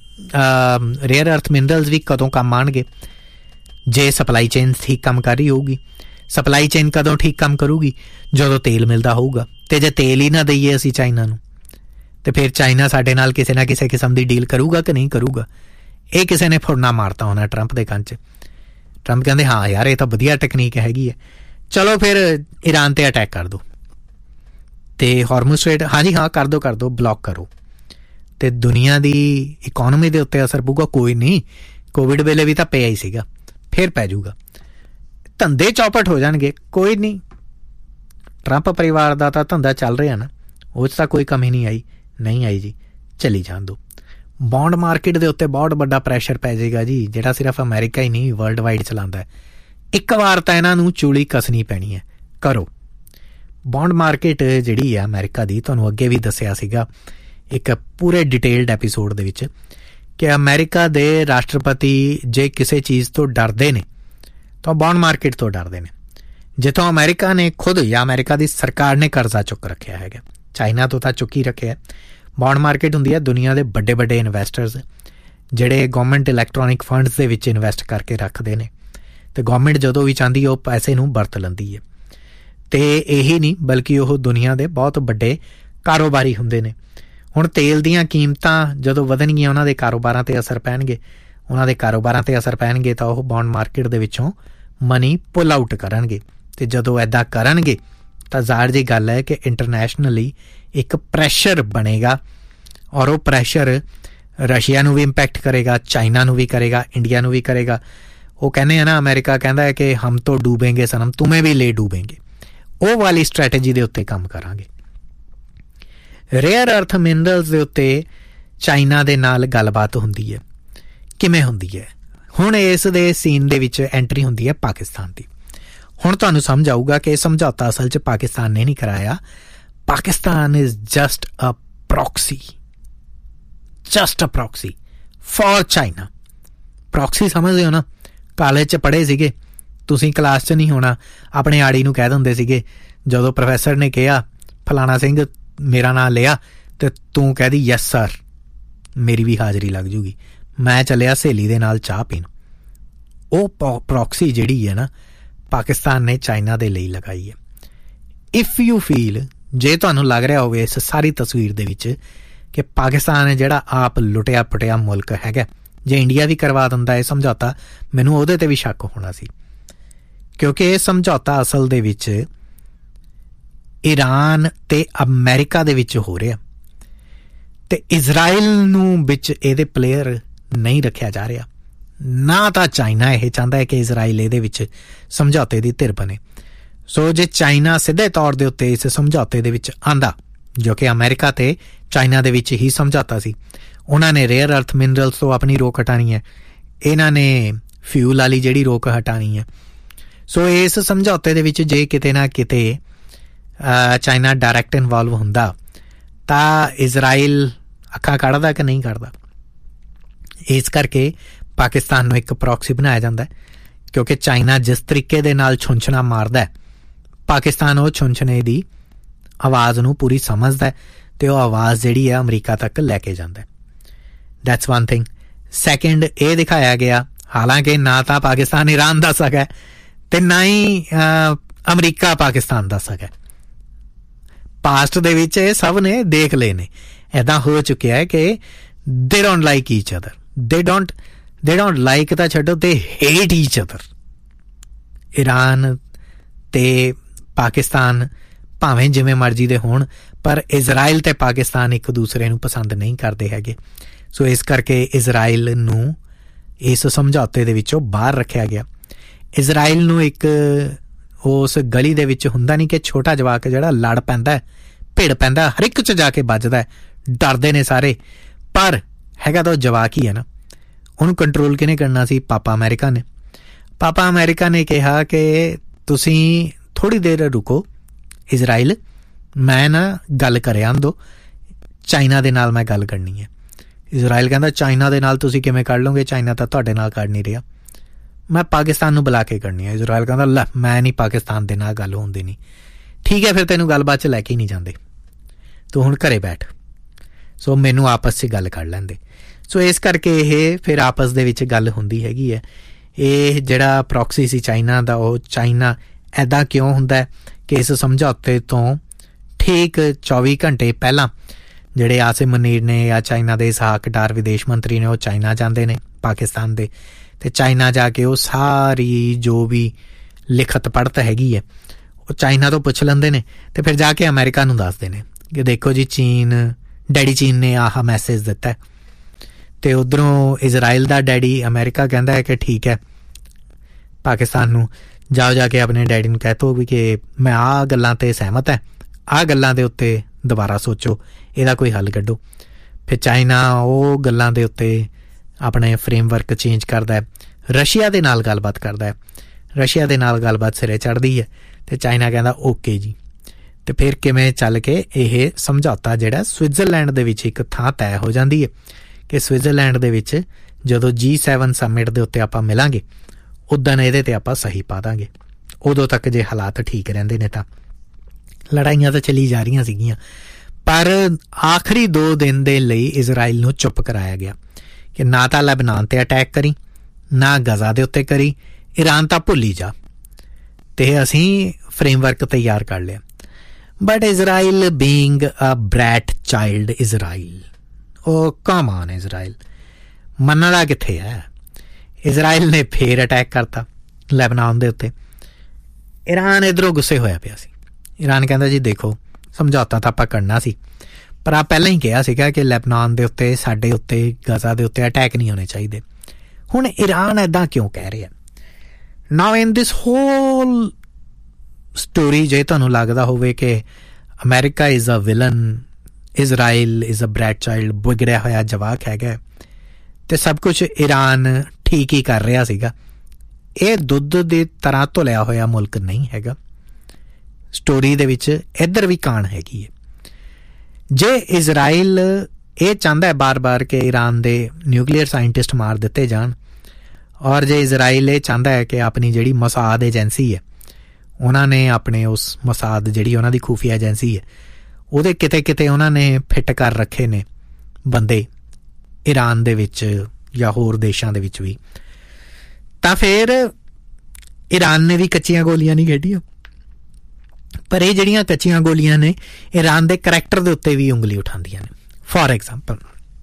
ਰੇਅਰ ਅਰਥ ਮਿਨਰਲਸ ਵੀ ਕਦੋਂ ਕੰਮ ਆਉਣਗੇ, ਜੇ ਸਪਲਾਈ ਚੇਨ ਠੀਕ ਕੰਮ ਕਰ ਰਹੀ ਹੋਊਗੀ। ਸਪਲਾਈ ਚੇਨ ਕਦੋਂ ਠੀਕ ਕੰਮ ਕਰੂਗੀ? ਜਦੋਂ ਤੇਲ ਮਿਲਦਾ ਹੋਊਗਾ। ਅਤੇ ਜੇ ਤੇਲ ਹੀ ਨਾ ਦਈਏ ਅਸੀਂ ਚਾਈਨਾ ਨੂੰ, ਅਤੇ ਫਿਰ ਚਾਈਨਾ ਸਾਡੇ ਨਾਲ ਕਿਸੇ ਨਾ ਕਿਸੇ ਕਿਸਮ ਦੀ ਡੀਲ ਕਰੂਗਾ ਕਿ ਨਹੀਂ ਕਰੂਗਾ? ਇਹ ਕਿਸੇ ਨੇ ਫੁਰਨਾ ਮਾਰਤਾ ਹੋਣਾ ਟਰੰਪ ਦੇ ਕੰਨ 'ਚ। ਟਰੰਪ ਕਹਿੰਦੇ ਹਾਂ ਯਾਰ ਇਹ ਤਾਂ ਵਧੀਆ ਟੈਕਨੀਕ ਹੈਗੀ ਹੈ, ਚਲੋ ਫਿਰ ਈਰਾਨ 'ਤੇ ਅਟੈਕ ਕਰ ਦਿਓ ਅਤੇ ਹਾਰਮੁਜ਼ ਸਟ੍ਰੇਟ, ਹਾਂਜੀ ਹਾਂ ਕਰ ਦਿਓ, ਬਲੌਕ ਕਰੋ। ਤੇ ਦੁਨੀਆ ਦੀ ਇਕੋਨਮੀ ਦੇ ਉੱਤੇ ਅਸਰ ਪਊਗਾ? ਕੋਈ ਨਹੀਂ, ਕੋਵਿਡ ਵੇਲੇ ਵੀ ਤਾਂ ਪਿਆ ਹੀ ਸੀਗਾ, ਫਿਰ ਪੈ ਜਾਊਗਾ। ਧੰਦੇ ਚੌਪਟ ਹੋ ਜਾਣਗੇ? ਕੋਈ ਨਹੀਂ, ਟਰੰਪ ਪਰਿਵਾਰ ਦਾ ਤਾਂ ਧੰਦਾ ਚੱਲ ਰਿਹਾ ਨਾ, ਉਹ 'ਚ ਤਾਂ ਕੋਈ ਕਮੀ ਨਹੀਂ ਆਈ ਜੀ, ਚਲੀ ਜਾਣ ਦਿਓ। ਬੌਂਡ ਮਾਰਕੀਟ ਦੇ ਉੱਤੇ ਬਹੁਤ ਵੱਡਾ ਪ੍ਰੈਸ਼ਰ ਪੈ ਜਾਏਗਾ ਜੀ, ਜਿਹੜਾ ਸਿਰਫ ਅਮਰੀਕਾ ਹੀ ਨਹੀਂ ਵਰਲਡ ਵਾਈਡ ਚਲਾਉਂਦਾ ਹੈ। ਇੱਕ ਵਾਰ ਤਾਂ ਇਹਨਾਂ ਨੂੰ ਚੂਲੀ ਕੱਸਣੀ ਪੈਣੀ ਹੈ, ਕਰੋ। ਬੌਂਡ ਮਾਰਕੀਟ ਜਿਹੜੀ ਹੈ ਅਮਰੀਕਾ ਦੀ, ਤੁਹਾਨੂੰ ਅੱਗੇ ਵੀ ਦੱਸਿਆ ਸੀਗਾ ਇੱਕ ਪੂਰੇ ਡਿਟੇਲਡ ਐਪੀਸੋਡ ਦੇ ਵਿੱਚ, ਕਿ ਅਮਰੀਕਾ ਦੇ ਰਾਸ਼ਟਰਪਤੀ ਜੇ ਕਿਸੇ ਚੀਜ਼ ਤੋਂ ਡਰਦੇ ਨੇ ਤਾਂ ਬੌਂਡ ਮਾਰਕੀਟ ਤੋਂ ਡਰਦੇ ਨੇ। ਜਿੱਥੋਂ ਅਮਰੀਕਾ ਨੇ ਖੁਦ ਜਾਂ ਅਮਰੀਕਾ ਦੀ ਸਰਕਾਰ ਨੇ ਕਰਜ਼ਾ ਚੁੱਕ ਰੱਖਿਆ ਹੈਗਾ, ਚਾਈਨਾ ਤੋਂ ਤਾਂ ਚੁੱਕ ਹੀ ਰੱਖਿਆ। ਬੌਂਡ ਮਾਰਕੀਟ ਹੁੰਦੀ ਹੈ ਦੁਨੀਆ ਦੇ ਵੱਡੇ ਵੱਡੇ ਇਨਵੈਸਟਰਸ ਜਿਹੜੇ ਗਵਰਨਮੈਂਟ ਇਲੈਕਟ੍ਰੋਨਿਕ ਫੰਡਸ ਦੇ ਵਿੱਚ ਇਨਵੈਸਟ ਕਰਕੇ ਰੱਖਦੇ ਨੇ, ਅਤੇ ਗਵਰਨਮੈਂਟ ਜਦੋਂ ਵੀ ਚਾਹੁੰਦੀ ਉਹ ਪੈਸੇ ਨੂੰ ਵਰਤ ਲੈਂਦੀ ਹੈ। ਅਤੇ ਇਹੀ ਨਹੀਂ, ਬਲਕਿ ਉਹ ਦੁਨੀਆ ਦੇ ਬਹੁਤ ਵੱਡੇ ਕਾਰੋਬਾਰੀ ਹੁੰਦੇ ਨੇ। ਹੁਣ ਤੇਲ ਦੀਆਂ ਕੀਮਤਾਂ ਜਦੋਂ ਵਧਣਗੀਆਂ, ਉਹਨਾਂ ਦੇ ਕਾਰੋਬਾਰਾਂ 'ਤੇ ਅਸਰ ਪੈਣਗੇ, ਤਾਂ ਉਹ ਬੌਂਡ ਮਾਰਕੀਟ ਦੇ ਵਿੱਚੋਂ ਮਨੀ ਪੁੱਲ ਆਊਟ ਕਰਨਗੇ। ਅਤੇ ਜਦੋਂ ਇੱਦਾਂ ਕਰਨਗੇ ਤਾਂ ਜ਼ਾਹਰ ਜਿਹੀ ਗੱਲ ਹੈ ਕਿ ਇੰਟਰਨੈਸ਼ਨਲੀ ਇੱਕ ਪ੍ਰੈਸ਼ਰ ਬਣੇਗਾ, ਔਰ ਉਹ ਪ੍ਰੈਸ਼ਰ ਰਸ਼ੀਆ ਨੂੰ ਵੀ ਇੰਪੈਕਟ ਕਰੇਗਾ, ਚਾਈਨਾ ਨੂੰ ਵੀ ਕਰੇਗਾ, ਇੰਡੀਆ ਨੂੰ ਵੀ ਕਰੇਗਾ। ਉਹ ਕਹਿੰਦੇ ਆ ਨਾ, ਅਮਰੀਕਾ ਕਹਿੰਦਾ ਹੈ ਕਿ ਹਮ ਤੋਂ ਡੂਬेंगे ਸਨਮ, ਤੁਮੇ ਵੀ ਲੈ ਡੂਬेंगे। ਉਹ ਵਾਲੀ ਸਟ੍ਰੈਟਜੀ ਦੇ ਉੱਤੇ ਕੰਮ ਕਰਾਂਗੇ। ਰੇਅਰ ਅਰਥ ਮਿਨਰਲਸ ਦੇ ਉੱਤੇ ਚਾਈਨਾ ਦੇ ਨਾਲ ਗੱਲਬਾਤ ਹੁੰਦੀ ਹੈ। ਕਿਵੇਂ ਹੁੰਦੀ ਹੈ? ਹੁਣ ਇਸ ਦੇ ਸੀਨ ਦੇ ਵਿੱਚ ਐਂਟਰੀ ਹੁੰਦੀ ਹੈ ਪਾਕਿਸਤਾਨ ਦੀ। ਹੁਣ ਤੁਹਾਨੂੰ ਸਮਝ ਆਊਗਾ ਕਿ ਇਹ ਸਮਝੌਤਾ ਅਸਲ 'ਚ ਪਾਕਿਸਤਾਨ ਨੇ ਨਹੀਂ ਕਰਾਇਆ। Pakistan is just a proxy for China. Proxy ਸਮਝਦੇ ਹੋ ਨਾ? ਕਾਲਜ 'ਚ ਪੜ੍ਹੇ ਸੀਗੇ ਤੁਸੀਂ, ਕਲਾਸ 'ਚ ਨਹੀਂ ਹੋਣਾ। ਆਪਣੇ ਆੜੀ ਨੂੰ ਕਹਿ ਦਿੰਦੇ ਸੀਗੇ, ਜਦੋਂ ਪ੍ਰੋਫੈਸਰ ਨੇ ਕਿਹਾ ਫਲਾਣਾ ਸਿੰਘ ਮੇਰਾ ਨਾਂ ਲਿਆ, ਅਤੇ ਤੂੰ ਕਹਿ ਦੀ ਯੈਸ ਸਰ, ਮੇਰੀ ਵੀ ਹਾਜ਼ਰੀ ਲੱਗ ਜੂਗੀ, ਮੈਂ ਚੱਲਿਆ ਸਹੇਲੀ ਦੇ ਨਾਲ ਚਾਹ ਪੀਣ। ਉਹ ਪ੍ਰੋਕਸੀ ਜਿਹੜੀ ਹੈ ਨਾ, ਪਾਕਿਸਤਾਨ ਨੇ ਚਾਈਨਾ ਦੇ ਲਈ ਲਗਾਈ ਹੈ। ਇਫ ਯੂ ਫੀਲ, ਜੇ ਤੁਹਾਨੂੰ ਲੱਗ ਰਿਹਾ ਹੋਵੇ ਇਸ ਸਾਰੀ ਤਸਵੀਰ ਦੇ ਵਿੱਚ ਕਿ ਪਾਕਿਸਤਾਨ ਹੈ ਜਿਹੜਾ ਆਪ ਲੁੱਟਿਆ ਪੁੱਟਿਆ ਮੁਲਕ ਹੈਗਾ, ਜੇ ਇੰਡੀਆ ਵੀ ਕਰਵਾ ਦਿੰਦਾ ਇਹ ਸਮਝੌਤਾ, ਮੈਨੂੰ ਉਹਦੇ 'ਤੇ ਵੀ ਸ਼ੱਕ ਹੋਣਾ ਸੀ, ਕਿਉਂਕਿ ਇਹ ਸਮਝੌਤਾ ਅਸਲ ਦੇ ਵਿੱਚ ਈਰਾਨ ਤੇ ਅਮਰੀਕਾ ਦੇ ਵਿੱਚ ਹੋ ਰਿਹਾ, ਤੇ ਇਜ਼ਰਾਈਲ ਨੂੰ ਵਿੱਚ ਇਹਦੇ ਪਲੇਅਰ ਨਹੀਂ ਰੱਖਿਆ ਜਾ ਰਿਹਾ। ਨਾ ਤਾਂ ਚਾਈਨਾ ਇਹ ਚਾਹੁੰਦਾ ਹੈ ਕਿ ਇਜ਼ਰਾਈਲ ਇਹਦੇ ਵਿੱਚ ਸਮਝੌਤੇ ਦੀ ਧਿਰ ਬਣੇ। ਸੋ ਜੇ ਚਾਈਨਾ ਸਿੱਧੇ ਤੌਰ ਦੇ ਉੱਤੇ ਇਸ ਸਮਝੌਤੇ ਦੇ ਵਿੱਚ ਆਂਦਾ, ਜੋ ਕਿ ਅਮਰੀਕਾ ਤੇ ਚਾਈਨਾ ਦੇ ਵਿੱਚ ਹੀ ਸਮਝੌਤਾ ਸੀ, ਉਹਨਾਂ ਨੇ ਰੇਅਰ ਅਰਥ ਮਿਨਰਲਸ ਤੋਂ ਆਪਣੀ ਰੋਕ ਹਟਾਣੀ ਹੈ, ਇਹਨਾਂ ਨੇ ਫਿਊਲ ਵਾਲੀ ਜਿਹੜੀ ਰੋਕ ਹਟਾਣੀ ਹੈ। ਸੋ ਇਸ ਸਮਝੌਤੇ ਦੇ ਵਿੱਚ ਜੇ ਕਿਤੇ ਨਾ ਕਿਤੇ ਚਾਈਨਾ ਡਾਇਰੈਕਟ ਇਨਵੋਲਵ ਹੁੰਦਾ ਤਾਂ ਇਜ਼ਰਾਈਲ ਅੱਖਾਂ ਕੱਢਦਾ ਕਿ ਨਹੀਂ ਕੱਢਦਾ। ਇਸ ਕਰਕੇ ਪਾਕਿਸਤਾਨ ਨੂੰ ਇੱਕ ਪ੍ਰੋਕਸੀ ਬਣਾਇਆ ਜਾਂਦਾ, ਕਿਉਂਕਿ ਚਾਈਨਾ ਜਿਸ ਤਰੀਕੇ ਦੇ ਨਾਲ ਛੁੰਛਣਾ ਮਾਰਦਾ, ਪਾਕਿਸਤਾਨ ਉਹ ਛੁੰਛਣੇ ਦੀ ਆਵਾਜ਼ ਨੂੰ ਪੂਰੀ ਸਮਝਦਾ, ਅਤੇ ਉਹ ਆਵਾਜ਼ ਜਿਹੜੀ ਹੈ ਅਮਰੀਕਾ ਤੱਕ ਲੈ ਕੇ ਜਾਂਦਾ। That's one thing. ਸੈਕਿੰਡ, ਇਹ ਦਿਖਾਇਆ ਗਿਆ, ਹਾਲਾਂਕਿ ਨਾ ਤਾਂ ਪਾਕਿਸਤਾਨ ਈਰਾਨ ਦਾ ਸਗਾ ਤੇ ਨਾ ਹੀ ਅਮਰੀਕਾ ਪਾਕਿਸਤਾਨ ਦਾ ਸਗਾ। ਪਾਸਟ ਦੇ ਵਿੱਚ ਇਹ ਸਭ ਨੇ ਦੇਖ ਲਏ ਨੇ, ਇੱਦਾਂ ਹੋ ਚੁੱਕਿਆ ਹੈ ਕਿ ਦੇ ਡੋਂਟ ਲਾਈਕ ਈਚ ਅਦਰ, ਦੇ ਡੋਂਟ ਲਾਈਕ ਤਾਂ ਛੱਡੋ, ਦੇ ਹੇਟ ਈਚ ਅਦਰ। ਈਰਾਨ ਤੇ ਪਾਕਿਸਤਾਨ ਭਾਵੇਂ ਜਿਵੇਂ ਮਰਜ਼ੀ ਦੇ ਹੋਣ, ਪਰ ਇਜ਼ਰਾਈਲ ਤੇ ਪਾਕਿਸਤਾਨ ਇੱਕ ਦੂਸਰੇ ਨੂੰ ਪਸੰਦ ਨਹੀਂ ਕਰਦੇ ਹੈਗੇ। ਸੋ ਇਸ ਕਰਕੇ ਇਜ਼ਰਾਈਲ ਨੂੰ ਇਸ ਸਮਝੌਤੇ ਦੇ ਵਿੱਚੋਂ ਬਾਹਰ ਰੱਖਿਆ ਗਿਆ। ਇਜ਼ਰਾਈਲ ਨੂੰ ਇੱਕ ਉਸ ਗਲੀ ਦੇ ਵਿੱਚ ਹੁੰਦਾ ਨਹੀਂ ਕਿ ਛੋਟਾ ਜਵਾਕ ਜਿਹੜਾ ਲੜ ਪੈਂਦਾ, ਭਿੜ ਪੈਂਦਾ, ਹਰ ਇੱਕ 'ਚ ਜਾ ਕੇ ਵੱਜਦਾ, ਡਰਦੇ ਨੇ ਸਾਰੇ, ਪਰ ਹੈਗਾ ਤਾਂ ਉਹ ਜਵਾਕ ਹੀ ਹੈ ਨਾ। ਉਹਨੂੰ ਕੰਟਰੋਲ ਕਿਹਨੇ ਕਰਨਾ ਸੀ? ਪਾਪਾ ਅਮਰੀਕਾ ਨੇ ਕਿਹਾ ਕਿ ਤੁਸੀਂ ਥੋੜ੍ਹੀ ਦੇਰ ਰੁਕੋ ਇਜ਼ਰਾਈਲ, ਮੈਂ ਨਾ ਗੱਲ ਕਰਿਆ ਦੋ, ਚਾਈਨਾ ਦੇ ਨਾਲ ਮੈਂ ਗੱਲ ਕਰਨੀ ਹੈ। ਇਜ਼ਰਾਈਲ ਕਹਿੰਦਾ ਚਾਈਨਾ ਦੇ ਨਾਲ ਤੁਸੀਂ ਕਿਵੇਂ ਕਰ ਲਓਗੇ, ਚਾਈਨਾ ਤਾਂ ਤੁਹਾਡੇ ਨਾਲ ਕਰ ਨਹੀਂ ਰਿਹਾ, ਮੈਂ ਪਾਕਿਸਤਾਨ ਨੂੰ ਬੁਲਾ ਕੇ ਕਰਨੀ ਹੈ। ਇਜ਼ਰਾਈਲ ਕਹਿੰਦਾ ਲੈ ਮੈਂ ਨਹੀਂ, ਪਾਕਿਸਤਾਨ ਦੇ ਨਾਲ ਗੱਲ ਹੁੰਦੀ ਨਹੀਂ। ਠੀਕ ਹੈ, ਫਿਰ ਤੈਨੂੰ ਗੱਲਬਾਤ 'ਚ ਲੈ ਕੇ ਹੀ ਨਹੀਂ ਜਾਂਦੇ, ਤੂੰ ਹੁਣ ਘਰੇ ਬੈਠ। ਸੋ ਮੈਨੂੰ ਆਪਸ 'ਚ ਗੱਲ ਕਰ ਲੈਂਦੇ। ਸੋ ਇਸ ਕਰਕੇ ਇਹ ਫਿਰ ਆਪਸ ਦੇ ਵਿੱਚ ਗੱਲ ਹੁੰਦੀ ਹੈਗੀ ਹੈ। ਇਹ ਜਿਹੜਾ ਪ੍ਰੋਕਸੀ ਸੀ ਚਾਈਨਾ ਦਾ, ਉਹ ਚਾਈਨਾ ਇੱਦਾਂ ਕਿਉਂ ਹੁੰਦਾ ਕਿ ਇਸ ਸਮਝੌਤੇ ਤੋਂ ਠੀਕ 24 ਘੰਟੇ ਪਹਿਲਾਂ ਜਿਹੜੇ ਆਸਿਮ ਮੁਨੀਰ ਨੇ ਜਾਂ ਚਾਈਨਾ ਦੇ ਇਸਹਾਕ ਡਾਰ ਵਿਦੇਸ਼ ਮੰਤਰੀ ਨੇ, ਉਹ ਚਾਈਨਾ ਜਾਂਦੇ ਨੇ ਪਾਕਿਸਤਾਨ ਦੇ, ਅਤੇ ਚਾਈਨਾ ਜਾ ਕੇ ਉਹ ਸਾਰੀ ਜੋ ਵੀ ਲਿਖਤ ਪੜ੍ਹਤ ਹੈਗੀ ਹੈ ਉਹ ਚਾਈਨਾ ਤੋਂ ਪੁੱਛ ਲੈਂਦੇ ਨੇ, ਅਤੇ ਫਿਰ ਜਾ ਕੇ ਅਮਰੀਕਾ ਨੂੰ ਦੱਸਦੇ ਨੇ ਕਿ ਦੇਖੋ ਜੀ ਚੀਨ ਡੈਡੀ ਚੀਨ ਨੇ ਆਹ ਮੈਸੇਜ ਦਿੱਤਾ, ਤੇ ਉਧਰੋਂ ਇਜ਼ਰਾਈਲ ਦਾ ਡੈਡੀ ਅਮਰੀਕਾ ਕਹਿੰਦਾ ਹੈ ਕਿ ਠੀਕ ਹੈ, ਪਾਕਿਸਤਾਨ ਨੂੰ ਜਾਓ ਜਾ ਕੇ ਆਪਣੇ ਡੈਡੀ ਨੂੰ ਕਹਿ ਤੋ ਵੀ ਕਿ ਮੈਂ ਆਹ ਗੱਲਾਂ ਤੇ ਸਹਿਮਤ ਹੈ, ਆਹ ਗੱਲਾਂ ਦੇ ਉੱਤੇ ਦੁਬਾਰਾ ਸੋਚੋ, ਇਹਦਾ ਕੋਈ ਹੱਲ ਕੱਢੋ। ਫਿਰ ਚਾਈਨਾ ਉਹ ਗੱਲਾਂ ਦੇ ਉੱਤੇ ਆਪਣੇ ਫਰੇਮਵਰਕ ਚੇਂਜ ਕਰਦਾ ਹੈ, ਰਸ਼ੀਆ ਦੇ ਨਾਲ ਗੱਲਬਾਤ ਕਰਦਾ ਹੈ, ਰਸ਼ੀਆ ਦੇ ਨਾਲ ਗੱਲਬਾਤ ਸਿਰੇ ਚੜ੍ਹਦੀ ਹੈ, ਤੇ ਚਾਈਨਾ ਕਹਿੰਦਾ ਓਕੇ ਜੀ। ਤੇ ਫਿਰ ਕਿਵੇਂ ਚੱਲ ਕੇ ਇਹ ਸਮਝੌਤਾ ਜਿਹੜਾ ਸਵਿਟਜ਼ਰਲੈਂਡ ਦੇ ਵਿੱਚ ਇੱਕ ਥਾਂ ਤੈਅ ਹੋ ਜਾਂਦੀ ਹੈ ਕਿ ਸਵਿਟਜ਼ਰਲੈਂਡ ਦੇ ਵਿੱਚ ਜਦੋਂ G7 ਸਮਿਟ ਦੇ ਉੱਤੇ ਆਪਾਂ ਮਿਲਾਂਗੇ ਉਦੋਂ ਇਹਦੇ ਤੇ ਆਪਾਂ ਸਹੀ ਪਾ ਦਾਂਗੇ। ਉਦੋਂ ਤੱਕ ਜੇ ਹਾਲਾਤ ਠੀਕ ਰਹਿੰਦੇ ਨੇ ਤਾਂ ਲੜਾਈਆਂ ਤਾਂ ਚੱਲੀ ਜਾ ਰਹੀਆਂ ਸੀਗੀਆਂ, ਪਰ ਆਖਰੀ 2 ਦਿਨ ਦੇ ਲਈ ਇਜ਼ਰਾਈਲ ਨੂੰ ਚੁੱਪ ਕਰਾਇਆ ਗਿਆ ਕਿ ਨਾ ਤਾਂ ਲੈਬਨਾਨ ਤੇ ਅਟੈਕ ਕਰੀ, ਨਾ ਗਜ਼ਾ ਦੇ ਉੱਤੇ ਕਰੀ, ਈਰਾਨ ਤਾਂ ਭੁੱਲ ਹੀ ਜਾ, ਤੇ ਅਸੀਂ ਫਰੇਮਵਰਕ ਤਿਆਰ ਕਰ ਲਿਆ। But Israel being a Brett child Israel, ਉਹ ਕਮ ਔਨ ਇਜ਼ਰਾਈਲ ਮੰਨਣ ਦਾ ਕਿੱਥੇ ਹੈ। ਇਜ਼ਰਾਈਲ ਨੇ ਫੇਰ ਅਟੈਕ ਕਰਤਾ ਲੈਬਨਾਨ ਦੇ ਉੱਤੇ। ਈਰਾਨ ਇੱਧਰੋਂ ਗੁੱਸੇ ਹੋਇਆ ਪਿਆ ਸੀ। ਈਰਾਨ ਕਹਿੰਦਾ ਜੀ ਦੇਖੋ ਸਮਝੌਤਾ ਤਾਂ ਆਪਾਂ ਕਰਨਾ ਸੀ, ਪਰ ਆ ਪਹਿਲਾਂ ਹੀ ਕਿਹਾ ਸੀਗਾ ਕਿ ਲੈਬਨਾਨ ਦੇ ਉੱਤੇ, ਸਾਡੇ ਉੱਤੇ, ਗਜ਼ਾ ਦੇ ਉੱਤੇ ਅਟੈਕ ਨਹੀਂ ਹੋਣੇ ਚਾਹੀਦੇ। ਹੁਣ ਈਰਾਨ ਇੱਦਾਂ ਕਿਉਂ ਕਹਿ ਰਿਹਾ? ਨਾਓ ਇਨ ਦਿਸ ਹੋਲ ਸਟੋਰੀ ਜੇ ਤੁਹਾਨੂੰ ਲੱਗਦਾ ਹੋਵੇ ਕਿ America is a villain, Israel is a bread child, ਵਿਗੜਿਆ ਹੋਇਆ ਜਵਾਕ ਹੈਗਾ, ਤੇ ਸਭ ਕੁਛ ਈਰਾਨ ਠੀਕ ਹੀ ਕਰ ਰਿਹਾ ਸੀਗਾ, ਇਹ ਦੁੱਧ ਦੀ ਤਰ੍ਹਾਂ ਧੁਲਿਆ ਹੋਇਆ ਮੁਲਕ ਨਹੀਂ ਹੈਗਾ। ਸਟੋਰੀ ਦੇ ਵਿੱਚ ਇੱਧਰ ਵੀ ਕਾਣ ਹੈਗੀ ਹੈ। ਜੇ ਇਜ਼ਰਾਈਲ ਇਹ ਚਾਹੁੰਦਾ ਹੈ ਬਾਰ-ਬਾਰ ਕਿ ਈਰਾਨ ਦੇ ਨਿਊਕਲੀਅਰ ਸਾਇੰਟਿਸਟ ਮਾਰ ਦਿੱਤੇ ਜਾਣ, ਔਰ ਜੇ ਇਜ਼ਰਾਈਲ ਇਹ ਚਾਹੁੰਦਾ ਹੈ ਕਿ ਆਪਣੀ ਜਿਹੜੀ ਮੋਸਾਦ ਏਜੰਸੀ ਹੈ, ਉਹਨਾਂ ਨੇ ਆਪਣੇ ਉਸ ਮੋਸਾਦ ਜਿਹੜੀ ਉਹਨਾਂ ਦੀ ਖੂਫੀਆ ਏਜੰਸੀ ਹੈ, ਉਹਦੇ ਕਿਤੇ ਕਿਤੇ ਉਹਨਾਂ ਨੇ ਫਿੱਟ ਕਰ ਰੱਖੇ ਨੇ ਬੰਦੇ ਈਰਾਨ ਦੇ ਵਿੱਚ ਜਾਂ ਹੋਰ ਦੇਸ਼ਾਂ ਦੇ ਵਿੱਚ ਵੀ, ਤਾਂ ਫਿਰ ਈਰਾਨ ਨੇ ਵੀ ਕੱਚੀਆਂ ਗੋਲੀਆਂ ਨਹੀਂ ਖੇਡੀਆਂ। ਪਰ ਇਹ ਜਿਹੜੀਆਂ ਕੱਚੀਆਂ ਗੋਲੀਆਂ ਨੇ ਈਰਾਨ ਦੇ ਕਰੈਕਟਰ ਦੇ ਉੱਤੇ ਵੀ ਉਂਗਲੀ ਉਠਾਉਂਦੀਆਂ ਨੇ। For example,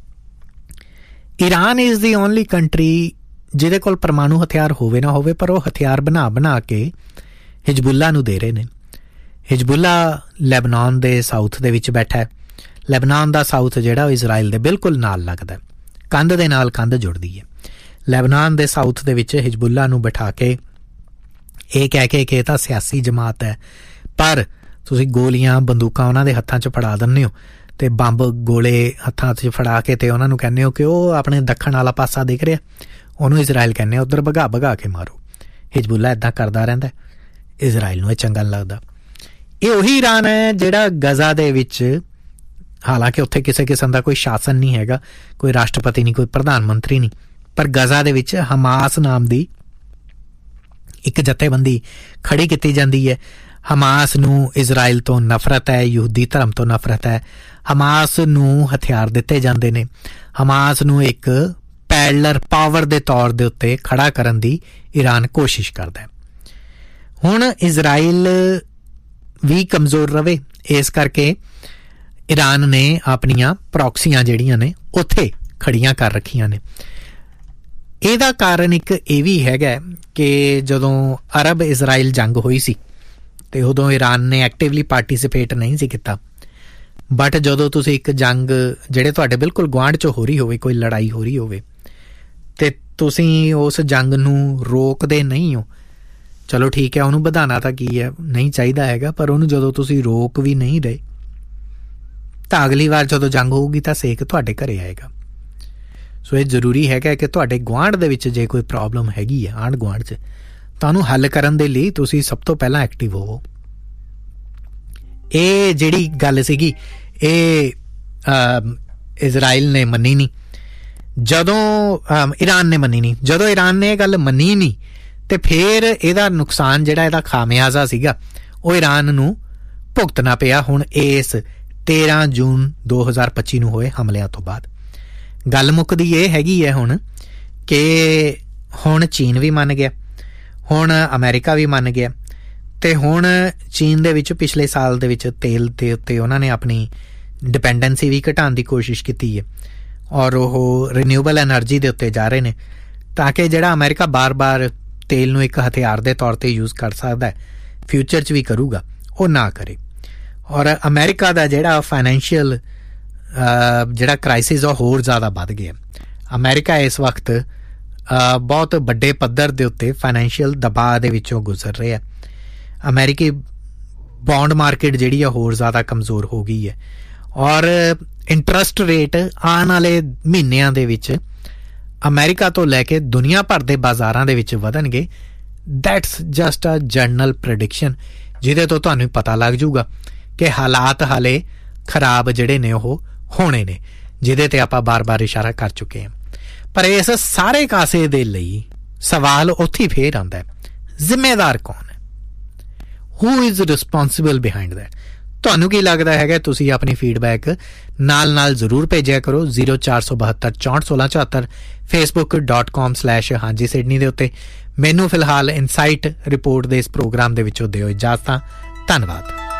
Iran is the only country ਜਿਹਦੇ ਕੋਲ ਪਰਮਾਣੂ ਹਥਿਆਰ ਹੋਵੇ ਨਾ ਹੋਵੇ, ਪਰ ਉਹ ਹਥਿਆਰ ਬਣਾ ਕੇ ਹਿਜਬੁੱਲਾ ਨੂੰ ਦੇ ਰਹੇ ਨੇ। ਹਿਜਬੁੱਲਾ ਲੈਬਨਾਨ ਦੇ ਸਾਊਥ ਦੇ ਵਿੱਚ ਬੈਠਾ ਹੈ। ਲੈਬਨਾਨ ਦਾ ਸਾਊਥ ਜਿਹੜਾ ਉਹ ਇਜ਼ਰਾਈਲ ਦੇ ਬਿਲਕੁਲ ਨਾਲ ਲੱਗਦਾ, ਕੰਧ ਦੇ ਨਾਲ ਕੰਧ ਜੁੜਦੀ ਹੈ। ਲੈਬਨਾਨ ਦੇ ਸਾਊਥ ਦੇ ਵਿੱਚ ਹਿਜਬੁੱਲਾ ਨੂੰ ਬਿਠਾ ਕੇ ਇਹ ਕਹਿ ਕੇ ਕਿ ਇਹ ਤਾਂ ਸਿਆਸੀ ਜਮਾਤ ਹੈ, ਪਰ ਤੁਸੀਂ ਗੋਲੀਆਂ ਬੰਦੂਕਾਂ ਉਹਨਾਂ ਦੇ ਹੱਥਾਂ 'ਚ ਫੜਾ ਦਿੰਦੇ ਹੋ, ਤੇ ਬੰਬ ਗੋਲੇ ਹੱਥਾਂ 'ਚ ਫੜਾ ਕੇ ਤੇ ਉਹਨਾਂ ਨੂੰ ਕਹਿੰਦੇ ਹੋ ਕਿ ਉਹ ਆਪਣੇ ਦੱਖਣ ਵਾਲਾ ਪਾਸਾ ਦਿਖ ਰਿਹਾ, ਉਹਨੂੰ ਇਜ਼ਰਾਈਲ ਕਹਿੰਦੇ ਉੱਧਰ ਭਗਾ ਕੇ ਮਾਰੋ। ਹਿਜਬੁੱਲਾ ਇੱਦਾਂ ਕਰਦਾ ਰਹਿੰਦਾ, ਇਜ਼ਰਾਈਲ ਨੂੰ ਇਹ ਚੰਗਾ ਨਹੀਂ ਲੱਗਦਾ। ਇਹ ਉਹੀ ਈਰਾਨ ਹੈ ਜਿਹੜਾ ਗਜ਼ਾ ਦੇ ਵਿੱਚ, ਹਾਲਾਂਕਿ ਉੱਥੇ ਕਿਸੇ ਕਿਸਮ ਦਾ ਕੋਈ ਸ਼ਾਸਨ ਨਹੀਂ ਹੈਗਾ, ਕੋਈ ਰਾਸ਼ਟਰਪਤੀ ਨਹੀਂ, ਕੋਈ ਪ੍ਰਧਾਨ ਮੰਤਰੀ ਨਹੀਂ, ਪਰ ਗਜ਼ਾ ਦੇ ਵਿੱਚ ਹਮਾਸ ਨਾਮ ਦੀ ਇੱਕ ਜਥੇਬੰਦੀ ਖੜੀ ਕੀਤੀ ਜਾਂਦੀ ਹੈ। ਹਮਾਸ ਨੂੰ ਇਜ਼ਰਾਈਲ ਤੋਂ ਨਫ਼ਰਤ ਹੈ, ਯਹੂਦੀ ਧਰਮ ਤੋਂ ਨਫ਼ਰਤ ਹੈ। ਹਮਾਸ ਨੂੰ ਹਥਿਆਰ ਦਿੱਤੇ ਜਾਂਦੇ ਨੇ। ਹਮਾਸ ਨੂੰ ਇੱਕ ਪੈਰਲਰ ਪਾਵਰ ਦੇ ਤੌਰ ਦੇ ਉੱਤੇ ਖੜਾ ਕਰਨ ਦੀ ਈਰਾਨ ਕੋਸ਼ਿਸ਼ ਕਰਦਾ ਹੈ। ਹੁਣ ਇਜ਼ਰਾਈਲ ਵੀ ਕਮਜ਼ੋਰ ਰਵੇ, ਇਸ ਕਰਕੇ ਈਰਾਨ ਨੇ ਆਪਣੀਆਂ ਪ੍ਰੌਕਸੀਆਂ ਜਿਹੜੀਆਂ ਨੇ ਉੱਥੇ ਖੜੀਆਂ ਕਰ ਰੱਖੀਆਂ ਨੇ। ਇਹਦਾ ਕਾਰਨ ਇੱਕ ਇਹ ਵੀ ਹੈਗਾ ਕਿ ਜਦੋਂ ਅਰਬ ਇਜ਼ਰਾਈਲ ਜੰਗ ਹੋਈ ਸੀ ਤੇ ਉਦੋਂ ਈਰਾਨ ਨੇ ਐਕਟਿਵਲੀ ਪਾਰਟੀਸਿਪੇਟ ਨਹੀਂ ਸੀ ਕੀਤਾ, ਬਟ ਜਦੋਂ ਤੁਸੀਂ ਇੱਕ ਜੰਗ ਜਿਹੜੇ ਤੁਹਾਡੇ ਬਿਲਕੁਲ ਗੁਆਂਢ 'ਚ ਹੋ ਰਹੀ ਹੋਵੇ, ਕੋਈ ਲੜਾਈ ਹੋ ਰਹੀ ਹੋਵੇ, ਤੇ ਤੁਸੀਂ ਉਸ ਜੰਗ ਨੂੰ ਰੋਕਦੇ ਨਹੀਂ ਹੋ, ਚਲੋ ਠੀਕ ਹੈ ਉਹਨੂੰ ਵਧਾਉਣਾ ਤਾਂ ਕੀ ਹੈ, ਨਹੀਂ ਚਾਹੀਦਾ ਹੈਗਾ, ਪਰ ਉਹਨੂੰ ਜਦੋਂ ਤੁਸੀਂ ਰੋਕ ਵੀ ਨਹੀਂ ਰਹੇ ਤਾਂ ਅਗਲੀ ਵਾਰ ਜਦੋਂ ਜੰਗ ਹੋਊਗੀ ਤਾਂ ਸੇਕ ਤੁਹਾਡੇ ਘਰੇ ਆਏਗਾ। ਸੋ ਇਹ ਜ਼ਰੂਰੀ ਹੈਗਾ ਕਿ ਤੁਹਾਡੇ ਗੁਆਂਢ ਦੇ ਵਿੱਚ ਜੇ ਕੋਈ ਪ੍ਰੋਬਲਮ ਹੈਗੀ ਹੈ, ਆਂਢ ਗੁਆਂਢ 'ਚ, ਤਾਂ ਉਹਨੂੰ ਹੱਲ ਕਰਨ ਦੇ ਲਈ ਤੁਸੀਂ ਸਭ ਤੋਂ ਪਹਿਲਾਂ ਐਕਟਿਵ ਹੋਵੋ। ਇਹ ਜਿਹੜੀ ਗੱਲ ਸੀਗੀ ਇਹ ਇਜ਼ਰਾਈਲ ਨੇ ਮੰਨੀ ਨਹੀਂ, ਜਦੋਂ ਈਰਾਨ ਨੇ ਮੰਨੀ ਨਹੀਂ। ਜਦੋਂ ਈਰਾਨ ਨੇ ਇਹ ਗੱਲ ਮੰਨੀ ਨਹੀਂ ਤੇ ਫਿਰ ਇਹਦਾ ਨੁਕਸਾਨ ਜਿਹੜਾ, ਇਹਦਾ ਖਾਮਿਆਜ਼ਾ ਸੀਗਾ, ਉਹ ਈਰਾਨ ਨੂੰ ਭੁਗਤਣਾ ਪਿਆ ਹੁਣ ਇਸ 13 ਜੂਨ 2025 ਨੂੰ ਹੋਏ ਹਮਲਿਆਂ ਤੋਂ ਬਾਅਦ। ਗੱਲ ਮੁੱਕਦੀ ਇਹ ਹੈਗੀ ਹੈ ਹੁਣ ਕਿ ਹੁਣ ਚੀਨ ਵੀ ਮੰਨ ਗਿਆ, ਹੁਣ ਅਮਰੀਕਾ ਵੀ ਮੰਨ ਗਿਆ, ਤੇ ਹੁਣ ਚੀਨ ਦੇ ਵਿੱਚ ਪਿਛਲੇ ਸਾਲ ਦੇ ਵਿੱਚ ਤੇਲ ਦੇ ਉੱਤੇ ਉਹਨਾਂ ਨੇ ਆਪਣੀ ਡਿਪੈਂਡੈਂਸੀ ਵੀ ਘਟਾਉਣ ਦੀ ਕੋਸ਼ਿਸ਼ ਕੀਤੀ ਹੈ, ਔਰ ਉਹ ਰੀਨਿਊਏਬਲ ਐਨਰਜੀ ਦੇ ਉੱਤੇ ਜਾ ਰਹੇ ਨੇ, ਤਾਂ ਕਿ ਜਿਹੜਾ ਅਮਰੀਕਾ ਬਾਰ-ਬਾਰ ਤੇਲ ਨੂੰ ਇੱਕ ਹਥਿਆਰ ਦੇ ਤੌਰ 'ਤੇ ਯੂਜ਼ ਕਰ ਸਕਦਾ ਹੈ, ਫਿਊਚਰ 'ਚ ਵੀ ਕਰੂਗਾ, ਉਹ ਨਾ ਕਰੇ। ਔਰ ਅਮਰੀਕਾ ਦਾ ਜਿਹੜਾ ਫਾਈਨੈਂਸ਼ੀਅਲ ਜਿਹੜਾ ਕ੍ਰਾਈਸਿਸ ਉਹ ਹੋਰ ਜ਼ਿਆਦਾ ਵੱਧ ਗਿਆ। ਅਮਰੀਕਾ ਇਸ ਵਕਤ ਬਹੁਤ ਵੱਡੇ ਪੱਧਰ ਦੇ ਉੱਤੇ ਫਾਈਨੈਂਸ਼ੀਅਲ ਦਬਾਅ ਦੇ ਵਿੱਚੋਂ ਗੁਜ਼ਰ ਰਿਹਾ। ਅਮਰੀਕੀ ਬੌਂਡ ਮਾਰਕੀਟ ਜਿਹੜੀ ਆ ਹੋਰ ਜ਼ਿਆਦਾ ਕਮਜ਼ੋਰ ਹੋ ਗਈ ਹੈ ਔਰ ਇੰਟਰਸਟ ਰੇਟ ਆਉਣ ਵਾਲੇ ਮਹੀਨਿਆਂ ਦੇ ਵਿੱਚ ਅਮਰੀਕਾ ਤੋਂ ਲੈ ਕੇ ਦੁਨੀਆ ਭਰ ਦੇ ਬਾਜ਼ਾਰਾਂ ਦੇ ਵਿੱਚ ਵਧਣਗੇ। That's just a general prediction, ਜਿਹਦੇ ਤੋਂ ਤੁਹਾਨੂੰ ਪਤਾ ਲੱਗ ਜਾਊਗਾ ਕਿ ਹਾਲਾਤ ਹਾਲੇ ਖਰਾਬ ਜਿਹੜੇ ਨੇ ਉਹ ਹੋਣੇ ਨੇ, ਜਿਹਦੇ ਤੇ ਆਪਾਂ ਬਾਰ-ਬਾਰ ਇਸ਼ਾਰਾ ਕਰ ਚੁੱਕੇ ਹਾਂ। ਪਰ ਇਸ ਸਾਰੇ ਕਾਸੇ ਦੇ ਲਈ ਸਵਾਲ ਉੱਥੇ ਫੇਰ ਆਉਂਦਾ ਹੈ, ਜ਼ਿੰਮੇਦਾਰ ਕੌਣ ਹੈ? Who is responsible behind that? ਤੁਹਾਨੂੰ ਕੀ ਲੱਗਦਾ ਹੈਗਾ? ਤੁਸੀਂ ਆਪਣੀ ਫੀਡਬੈਕ ਨਾਲ ਜ਼ਰੂਰ ਭੇਜਿਆ ਕਰੋ 0472 64 16 74 facebook.com/ਹਾਂਜੀ ਸਿਡਨੀ ਦੇ ਉੱਤੇ। ਮੈਨੂੰ ਫਿਲਹਾਲ ਇਨਸਾਈਟ ਰਿਪੋਰਟ ਦੇ ਇਸ ਪ੍ਰੋਗਰਾਮ ਦੇ ਵਿੱਚੋਂ ਦਿਓ ਇਜਾਜ਼ਤਾਂ। ਧੰਨਵਾਦ।